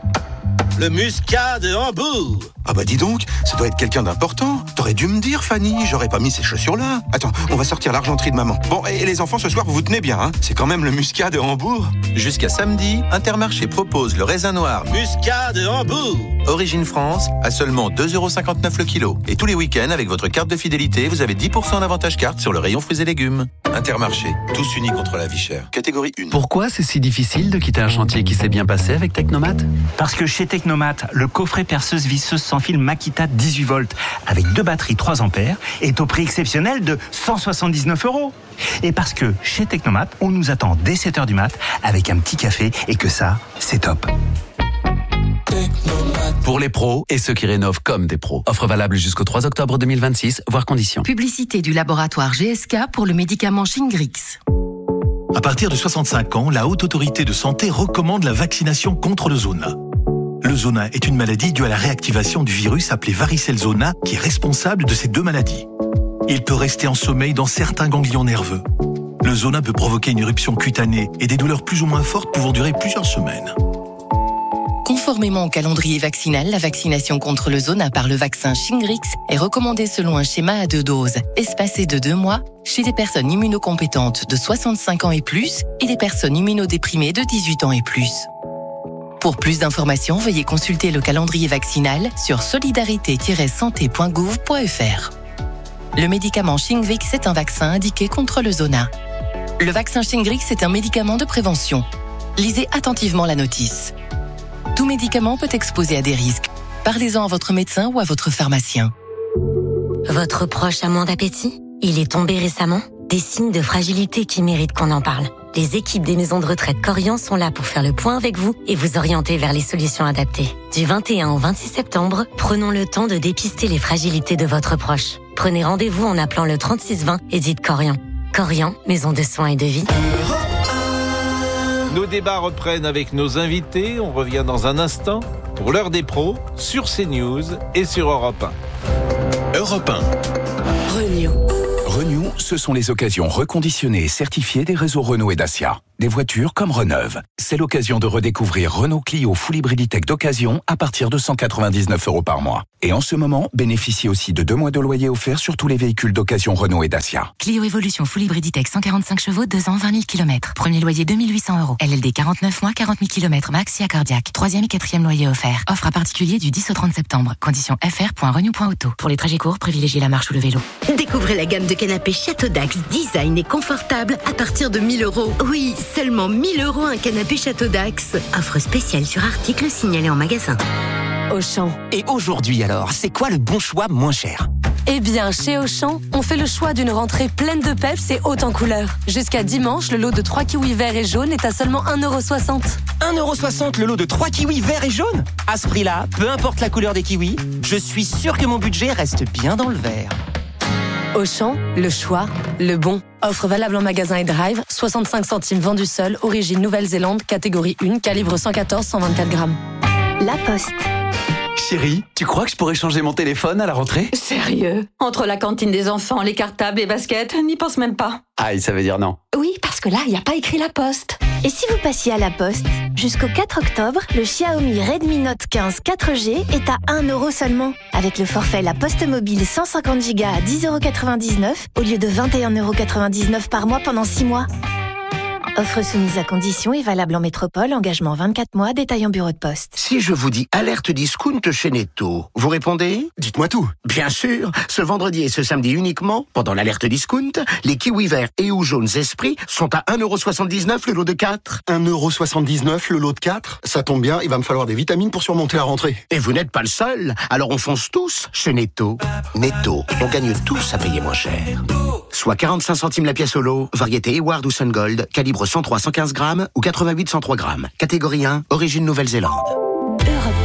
Le muscat de Hambourg. Ah bah dis donc, ça doit être quelqu'un d'important. T'aurais dû me dire, Fanny, j'aurais pas mis ces chaussures-là. Attends, on va sortir l'argenterie de maman. Bon, et les enfants, ce soir, vous vous tenez bien, hein? C'est quand même le muscat de Hambourg. Jusqu'à samedi, Intermarché propose le raisin noir Muscat de Hambourg. Origine France, à seulement deux euros cinquante-neuf le kilo. Et tous les week-ends, avec votre carte de fidélité, vous avez dix pour cent d'avantage carte sur le rayon fruits et légumes. Intermarché, tous unis contre la vie chère. Catégorie un. Pourquoi c'est si difficile de quitter un chantier qui s'est bien passé avec Technomat? Parce que chez Technomat, le coffret perceuse visseuse sans fil Makita dix-huit volts avec deux batteries trois ampères est au prix exceptionnel de cent soixante-dix-neuf euros. Et parce que chez Technomat, on nous attend dès sept heures du mat avec un petit café et que ça, c'est top. Pour les pros et ceux qui rénovent comme des pros. Offre valable jusqu'au trois octobre deux mille vingt-six, voire conditions. Publicité du laboratoire G S K pour le médicament Shingrix. À partir de soixante-cinq ans, la Haute Autorité de Santé recommande la vaccination contre le zona. Le zona est une maladie due à la réactivation du virus appelé varicelle zona qui est responsable de ces deux maladies. Il peut rester en sommeil dans certains ganglions nerveux. Le zona peut provoquer une éruption cutanée et des douleurs plus ou moins fortes pouvant durer plusieurs semaines. Conformément au calendrier vaccinal, la vaccination contre le zona par le vaccin Shingrix est recommandée selon un schéma à deux doses, espacé de deux mois, chez des personnes immunocompétentes de soixante-cinq ans et plus et des personnes immunodéprimées de dix-huit ans et plus. Pour plus d'informations, veuillez consulter le calendrier vaccinal sur solidarité tiret santé point gouv point f r. Le médicament Shingrix est un vaccin indiqué contre le zona. Le vaccin Shingrix est un médicament de prévention. Lisez attentivement la notice. Tout médicament peut exposer à des risques. Parlez-en à votre médecin ou à votre pharmacien. Votre proche a moins d'appétit ? Il est tombé récemment? Des signes de fragilité qui méritent qu'on en parle. Les équipes des maisons de retraite Corian sont là pour faire le point avec vous et vous orienter vers les solutions adaptées. Du vingt et un au vingt-six septembre, prenons le temps de dépister les fragilités de votre proche. Prenez rendez-vous en appelant le trente-six vingt et dites Corian. Corian, maison de soins et de vie. Nos débats reprennent avec nos invités. On revient dans un instant pour l'heure des pros sur CNews et sur Europe un. Europe un. Renew. Renew, ce sont les occasions reconditionnées et certifiées des réseaux Renault et Dacia. Des voitures comme reneuves. C'est l'occasion de redécouvrir Renault Clio Full Hybrid E-Tech d'occasion à partir de cent quatre-vingt-dix-neuf euros par mois. Et en ce moment, bénéficiez aussi de deux mois de loyer offerts sur tous les véhicules d'occasion Renault et Dacia. Clio Evolution Full Hybrid E-Tech cent quarante-cinq chevaux, deux ans, vingt mille kilomètres. Premier loyer deux mille huit cents euros. L L D quarante-neuf mois, quarante mille kilomètres max si cardiaque. Troisième et quatrième loyer offert. Offre à particulier du dix au trente septembre. Conditions f r point renew point auto. Pour les trajets courts, privilégiez la marche ou le vélo. Découvrez la gamme de canapés Château Dax, design et confortable à partir de mille euros. Oui, seulement mille euros un canapé Château Dax. Offre spéciale sur article signalé en magasin. Auchan. Et aujourd'hui alors, c'est quoi le bon choix moins cher ? Eh bien, chez Auchan, on fait le choix d'une rentrée pleine de peps et haute en couleurs. Jusqu'à dimanche, le lot de trois kiwis verts et jaunes est à seulement un euro soixante. un euro soixante le lot de trois kiwis verts et jaunes ? À ce prix-là, peu importe la couleur des kiwis, je suis sûr que mon budget reste bien dans le vert. Auchan, le choix, le bon. Offre valable en magasin et drive, soixante-cinq centimes vendu seul, origine Nouvelle-Zélande, catégorie un, calibre cent quatorze cent vingt-quatre grammes. La Poste. Chérie, tu crois que je pourrais changer mon téléphone à la rentrée ? Sérieux ? Entre la cantine des enfants, les cartables, les baskets, n'y pense même pas. Aïe, ça veut dire non. Oui, parce que là, il n'y a pas écrit La Poste. Et si vous passiez à la Poste ? Jusqu'au quatre octobre, le Xiaomi Redmi Note quinze quatre G est à un euro seulement. Avec le forfait La Poste Mobile cent cinquante giga à dix euros quatre-vingt-dix-neuf au lieu de vingt et un euros quatre-vingt-dix-neuf par mois pendant six mois. Offre soumise à conditions et valable en métropole, engagement vingt-quatre mois, détail en bureau de poste. Si je vous dis alerte discount chez Netto, vous répondez ? Dites-moi tout. Bien sûr, ce vendredi et ce samedi uniquement, pendant l'alerte discount, les kiwis verts et ou jaunes Esprit sont à un euro soixante-dix-neuf le lot de quatre. un euro soixante-dix-neuf le lot de quatre ? Ça tombe bien, il va me falloir des vitamines pour surmonter la rentrée. Et vous n'êtes pas le seul, alors on fonce tous chez Netto. Netto, on gagne tous à payer moins cher. Soit quarante-cinq centimes la pièce au lot, variété Eward ou Sun Gold, calibre cent trois à cent quinze grammes ou quatre-vingt-huit à cent trois grammes. Catégorie un, origine Nouvelle-Zélande. Europe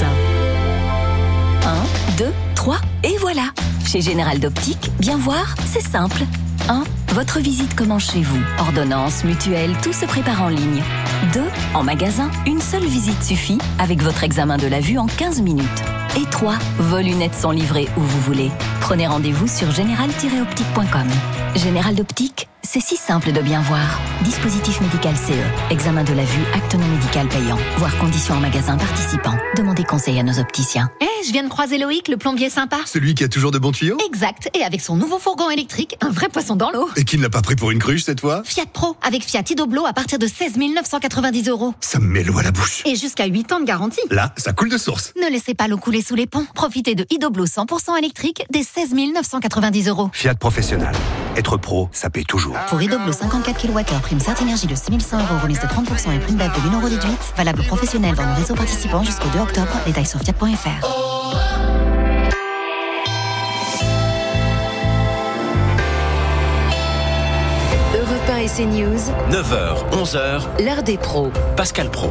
un. un, deux, trois, et voilà. Chez Général d'Optique, bien voir, c'est simple. un. Votre visite commence chez vous. Ordonnance, mutuelle, tout se prépare en ligne. deux. En magasin, une seule visite suffit avec votre examen de la vue en quinze minutes. Et trois. Vos lunettes sont livrées où vous voulez. Prenez rendez-vous sur général tiret optique point com. Général d'Optique, c'est si simple de bien voir. Dispositif médical C E. Examen de la vue, acte non médical payant. Voir conditions en magasin participant. Demandez conseil à nos opticiens. Eh, hey, je viens de croiser Loïc, le plombier sympa. Celui qui a toujours de bons tuyaux ? Exact. Et avec son nouveau fourgon électrique, un vrai poisson dans l'eau. Et qui ne l'a pas pris pour une cruche cette fois ? Fiat Pro, avec Fiat Idoblo à partir de seize mille neuf cent quatre-vingt-dix euros. Ça me met l'eau à la bouche. Et jusqu'à huit ans de garantie. Là, ça coule de source. Ne laissez pas l'eau couler sous les ponts. Profitez de Idoblo cent pour cent électrique dès seize mille neuf cent quatre-vingt-dix euros. Fiat Professionnel. Être pro, ça paie toujours. Pour Idoblo cinquante-quatre kilowattheures, prime Certes Énergie de six mille cent euros, remise de trente pour cent et prime B E F de mille euros déduite. Valable professionnel dans le réseau participant jusqu'au deux octobre. Détails sur fiat point f r. Europe un et CNews. neuf heures, onze heures. L'heure des pros. Pascal Pro.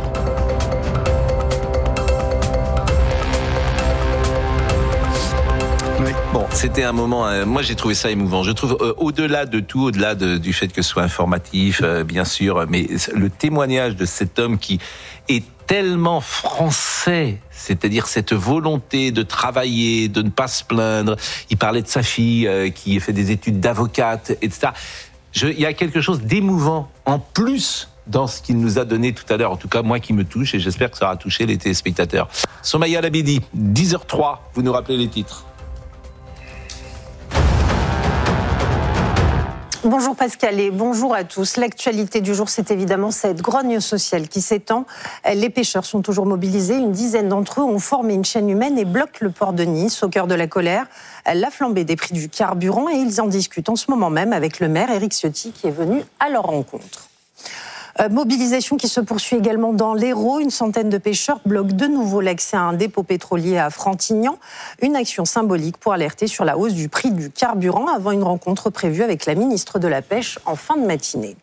Bon, c'était un moment, euh, moi j'ai trouvé ça émouvant. Je trouve, euh, au-delà de tout, au-delà de, du fait que ce soit informatif, euh, bien sûr, mais le témoignage de cet homme qui est tellement français, c'est-à-dire cette volonté de travailler, de ne pas se plaindre. Il parlait de sa fille euh, qui fait des études d'avocate, et cetera. Je, il y a quelque chose d'émouvant en plus dans ce qu'il nous a donné tout à l'heure, en tout cas moi qui me touche, et j'espère que ça aura touché les téléspectateurs. Somaya Labidi, dix heures trois, vous nous rappelez les titres. Bonjour Pascal et bonjour à tous. L'actualité du jour, c'est évidemment cette grogne sociale qui s'étend. Les pêcheurs sont toujours mobilisés. Une dizaine d'entre eux ont formé une chaîne humaine et bloquent le port de Nice au cœur de la colère. La flambée des prix du carburant et ils en discutent en ce moment même avec le maire Éric Ciotti qui est venu à leur rencontre. Euh, mobilisation qui se poursuit également dans l'Hérault. Une centaine de pêcheurs bloquent de nouveau l'accès à un dépôt pétrolier à Frontignan. Une action symbolique pour alerter sur la hausse du prix du carburant avant une rencontre prévue avec la ministre de la Pêche en fin de matinée.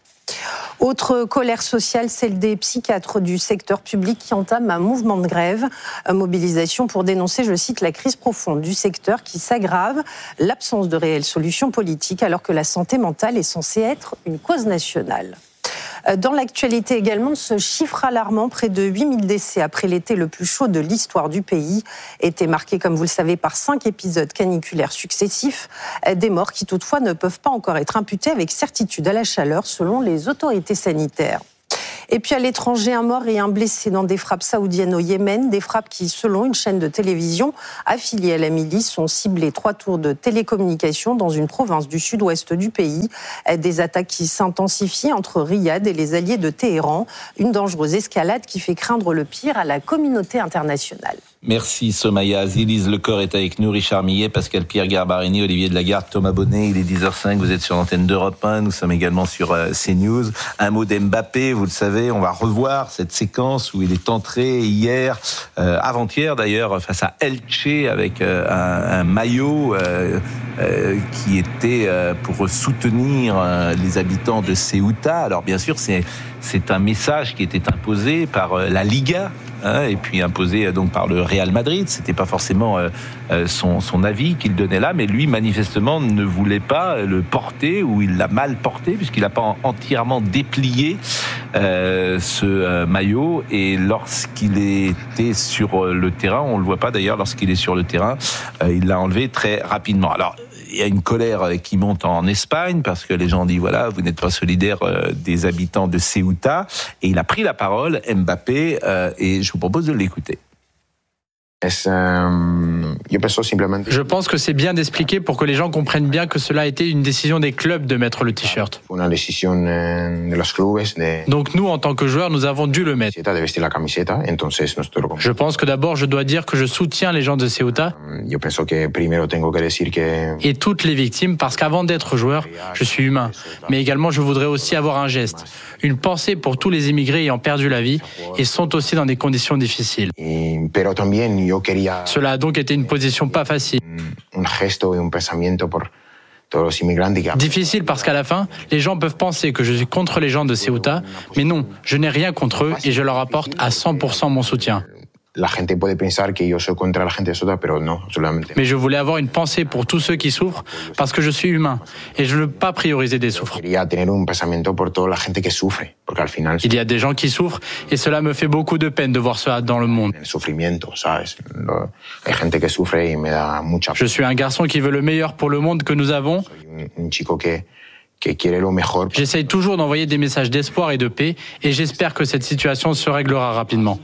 Autre colère sociale, celle des psychiatres du secteur public qui entament un mouvement de grève. Une mobilisation pour dénoncer, je cite, la crise profonde du secteur qui s'aggrave, l'absence de réelles solutions politiques alors que la santé mentale est censée être une cause nationale. Dans l'actualité également, ce chiffre alarmant, près de huit mille décès après l'été le plus chaud de l'histoire du pays, était marqué, comme vous le savez, par cinq épisodes caniculaires successifs. Des morts qui toutefois ne peuvent pas encore être imputées avec certitude à la chaleur selon les autorités sanitaires. Et puis à l'étranger, un mort et un blessé dans des frappes saoudiennes au Yémen. Des frappes qui, selon une chaîne de télévision affiliée à la milice, ont ciblé trois tours de télécommunications dans une province du sud-ouest du pays. Des attaques qui s'intensifient entre Riyad et les alliés de Téhéran. Une dangereuse escalade qui fait craindre le pire à la communauté internationale. Merci Somaya. Zélise Lecor est avec nous, Richard Millet, Pascal Pierre Garbarini, Olivier Delagarde, Thomas Bonnet. Il est dix heures cinq, vous êtes sur l'antenne d'Europe un, nous sommes également sur euh, CNews. Un mot d'Mbappé, vous le savez, on va revoir cette séquence où il est entré hier, euh, avant-hier d'ailleurs, face à Elche avec euh, un, un maillot euh, euh, qui était euh, pour soutenir euh, les habitants de Ceuta. Alors bien sûr, c'est, c'est un message qui était imposé par euh, la Liga, hein, et puis imposé donc par le Real Madrid. C'était pas forcément euh, son, son avis qu'il donnait là, mais lui manifestement ne voulait pas le porter, ou il l'a mal porté puisqu'il n'a pas entièrement déplié euh, ce euh, maillot. Et lorsqu'il était sur le terrain, on le voit pas d'ailleurs, lorsqu'il est sur le terrain, euh, il l'a enlevé très rapidement. Alors il y a une colère qui monte en Espagne parce que les gens disent voilà, vous n'êtes pas solidaire des habitants de Ceuta. Et il a pris la parole, Mbappé, euh, et je vous propose de l'écouter. Je pense que c'est bien d'expliquer pour que les gens comprennent bien que cela a été une décision des clubs de mettre le t-shirt. Donc nous, en tant que joueurs, nous avons dû le mettre. Je pense que d'abord, je dois dire que je soutiens les gens de Ceuta et toutes les victimes, parce qu'avant d'être joueur, je suis humain. Mais également, je voudrais aussi avoir un geste, une pensée pour tous les immigrés ayant perdu la vie et sont aussi dans des conditions difficiles. Cela a donc été une position pas facile. Difficile parce qu'à la fin, les gens peuvent penser que je suis contre les gens de Ceuta, mais non, je n'ai rien contre eux et je leur apporte à cent pour cent mon soutien. Mais je voulais avoir une pensée pour tous ceux qui souffrent parce que je suis humain et je ne veux pas prioriser des souffrants. Il y a des gens qui souffrent et cela me fait beaucoup de peine de voir cela dans le monde. Je suis un garçon qui veut le meilleur pour le monde que nous avons. J'essaye toujours d'envoyer des messages d'espoir et de paix et j'espère que cette situation se réglera rapidement.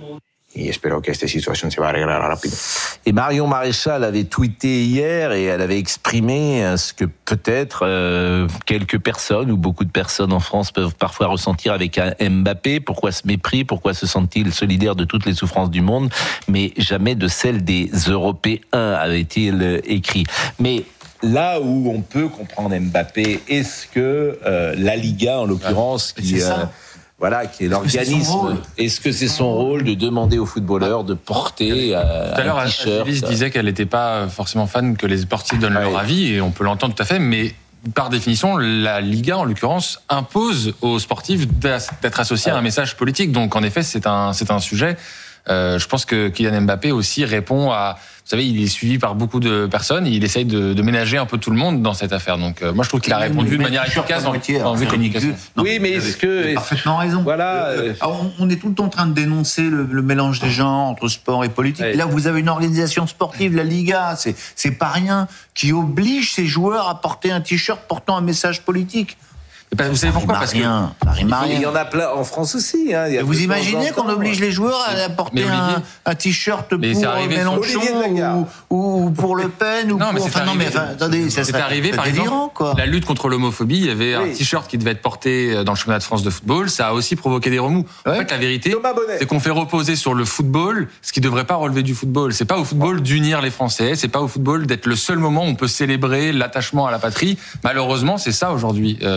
Et Marion Maréchal avait tweeté hier et elle avait exprimé ce que peut-être euh, quelques personnes ou beaucoup de personnes en France peuvent parfois ressentir avec un Mbappé. Pourquoi ce mépris? Pourquoi se sent-il solidaire de toutes les souffrances du monde, mais jamais de celles des Européens, avait-il écrit. Mais là où on peut comprendre Mbappé, est-ce que euh, la Liga, en l'occurrence, ouais, qui... Voilà, qui est Est-ce l'organisme. Que Est-ce que c'est son rôle de demander aux footballeurs de porter euh, tout à l'heure, un t-shirt? Alice disait qu'elle n'était pas forcément fan que les sportifs donnent ah leur oui. avis, et on peut l'entendre tout à fait, mais par définition, la Liga, en l'occurrence, impose aux sportifs d'être associés ah. à un message politique. Donc, en effet, c'est un, c'est un sujet. Euh, je pense que Kylian Mbappé aussi répond à... Vous savez, il est suivi par beaucoup de personnes et il essaye de, de ménager un peu tout le monde dans cette affaire. Donc, euh, moi, je trouve qu'il a répondu de manière efficace en, en vue communication. Oui, mais est-ce que... Vous avez parfaitement raison. Voilà. Alors, on est tout le temps en train de dénoncer le, le mélange des genres entre sport et politique. Ouais. Et là, vous avez une organisation sportive, la Liga, c'est, c'est pas rien, qui oblige ses joueurs à porter un t-shirt portant un message politique. Vous savez pourquoi? Parce que rien. Ça rime à rien. Il y en a plein en France aussi. Hein. Il y a vous imaginez qu'on oblige les joueurs à porter un, un t-shirt pour Mélenchon ou, ou pour Le Pen ou non, pour... mais enfin, non, mais enfin, attendez, ça c'est arrivé, par exemple, quoi. La lutte contre l'homophobie, il y avait oui. un t-shirt qui devait être porté dans le championnat de France de football, ça a aussi provoqué des remous. Ouais. En fait, la vérité, c'est qu'on fait reposer sur le football ce qui ne devrait pas relever du football. C'est pas au football d'unir les Français, c'est pas au football d'être le seul moment où on peut célébrer l'attachement à la patrie. Malheureusement, c'est ça aujourd'hui, une partie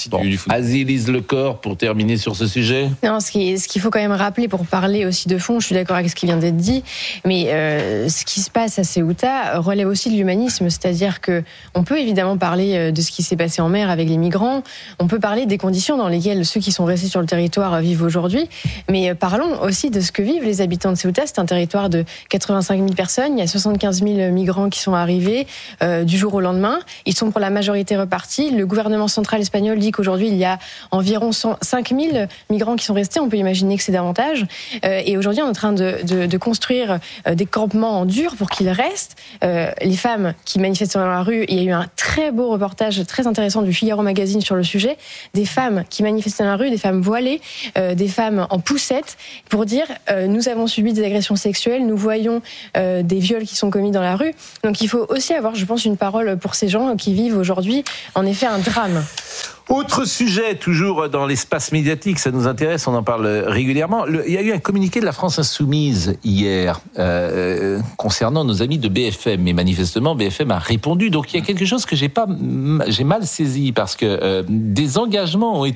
partie bon, du, du football. Azilise Le Corre, pour terminer sur ce sujet. Non, ce, qui, ce qu'il faut quand même rappeler pour parler aussi de fond, je suis d'accord avec ce qui vient d'être dit, mais euh, ce qui se passe à Ceuta relève aussi de l'humanisme, c'est-à-dire que on peut évidemment parler de ce qui s'est passé en mer avec les migrants, on peut parler des conditions dans lesquelles ceux qui sont restés sur le territoire vivent aujourd'hui, mais parlons aussi de ce que vivent les habitants de Ceuta. C'est un territoire de quatre-vingt-cinq mille personnes, il y a soixante-quinze mille migrants qui sont arrivés euh, du jour au lendemain, ils sont pour la majorité repartis. Le gouvernement central espagnol dit qu'aujourd'hui il y a environ cinq mille migrants qui sont restés, on peut imaginer que c'est davantage, euh, et aujourd'hui on est en train de, de, de construire euh, des campements en dur pour qu'ils restent. Euh, les femmes qui manifestent dans la rue, il y a eu un très beau reportage très intéressant du Figaro Magazine sur le sujet, des femmes qui manifestent dans la rue, des femmes voilées, euh, des femmes en poussette, pour dire euh, nous avons subi des agressions sexuelles, nous voyons euh, des viols qui sont commis dans la rue. Donc il faut aussi avoir, je pense, une parole pour ces gens qui vivent aujourd'hui en effet un drame. Autre sujet, toujours dans l'espace médiatique, ça nous intéresse, on en parle régulièrement. Le, il y a eu un communiqué de la France Insoumise hier euh, concernant nos amis de B F M, mais manifestement B F M a répondu. Donc il y a quelque chose que j'ai pas, j'ai mal saisi parce que euh, des engagements ont été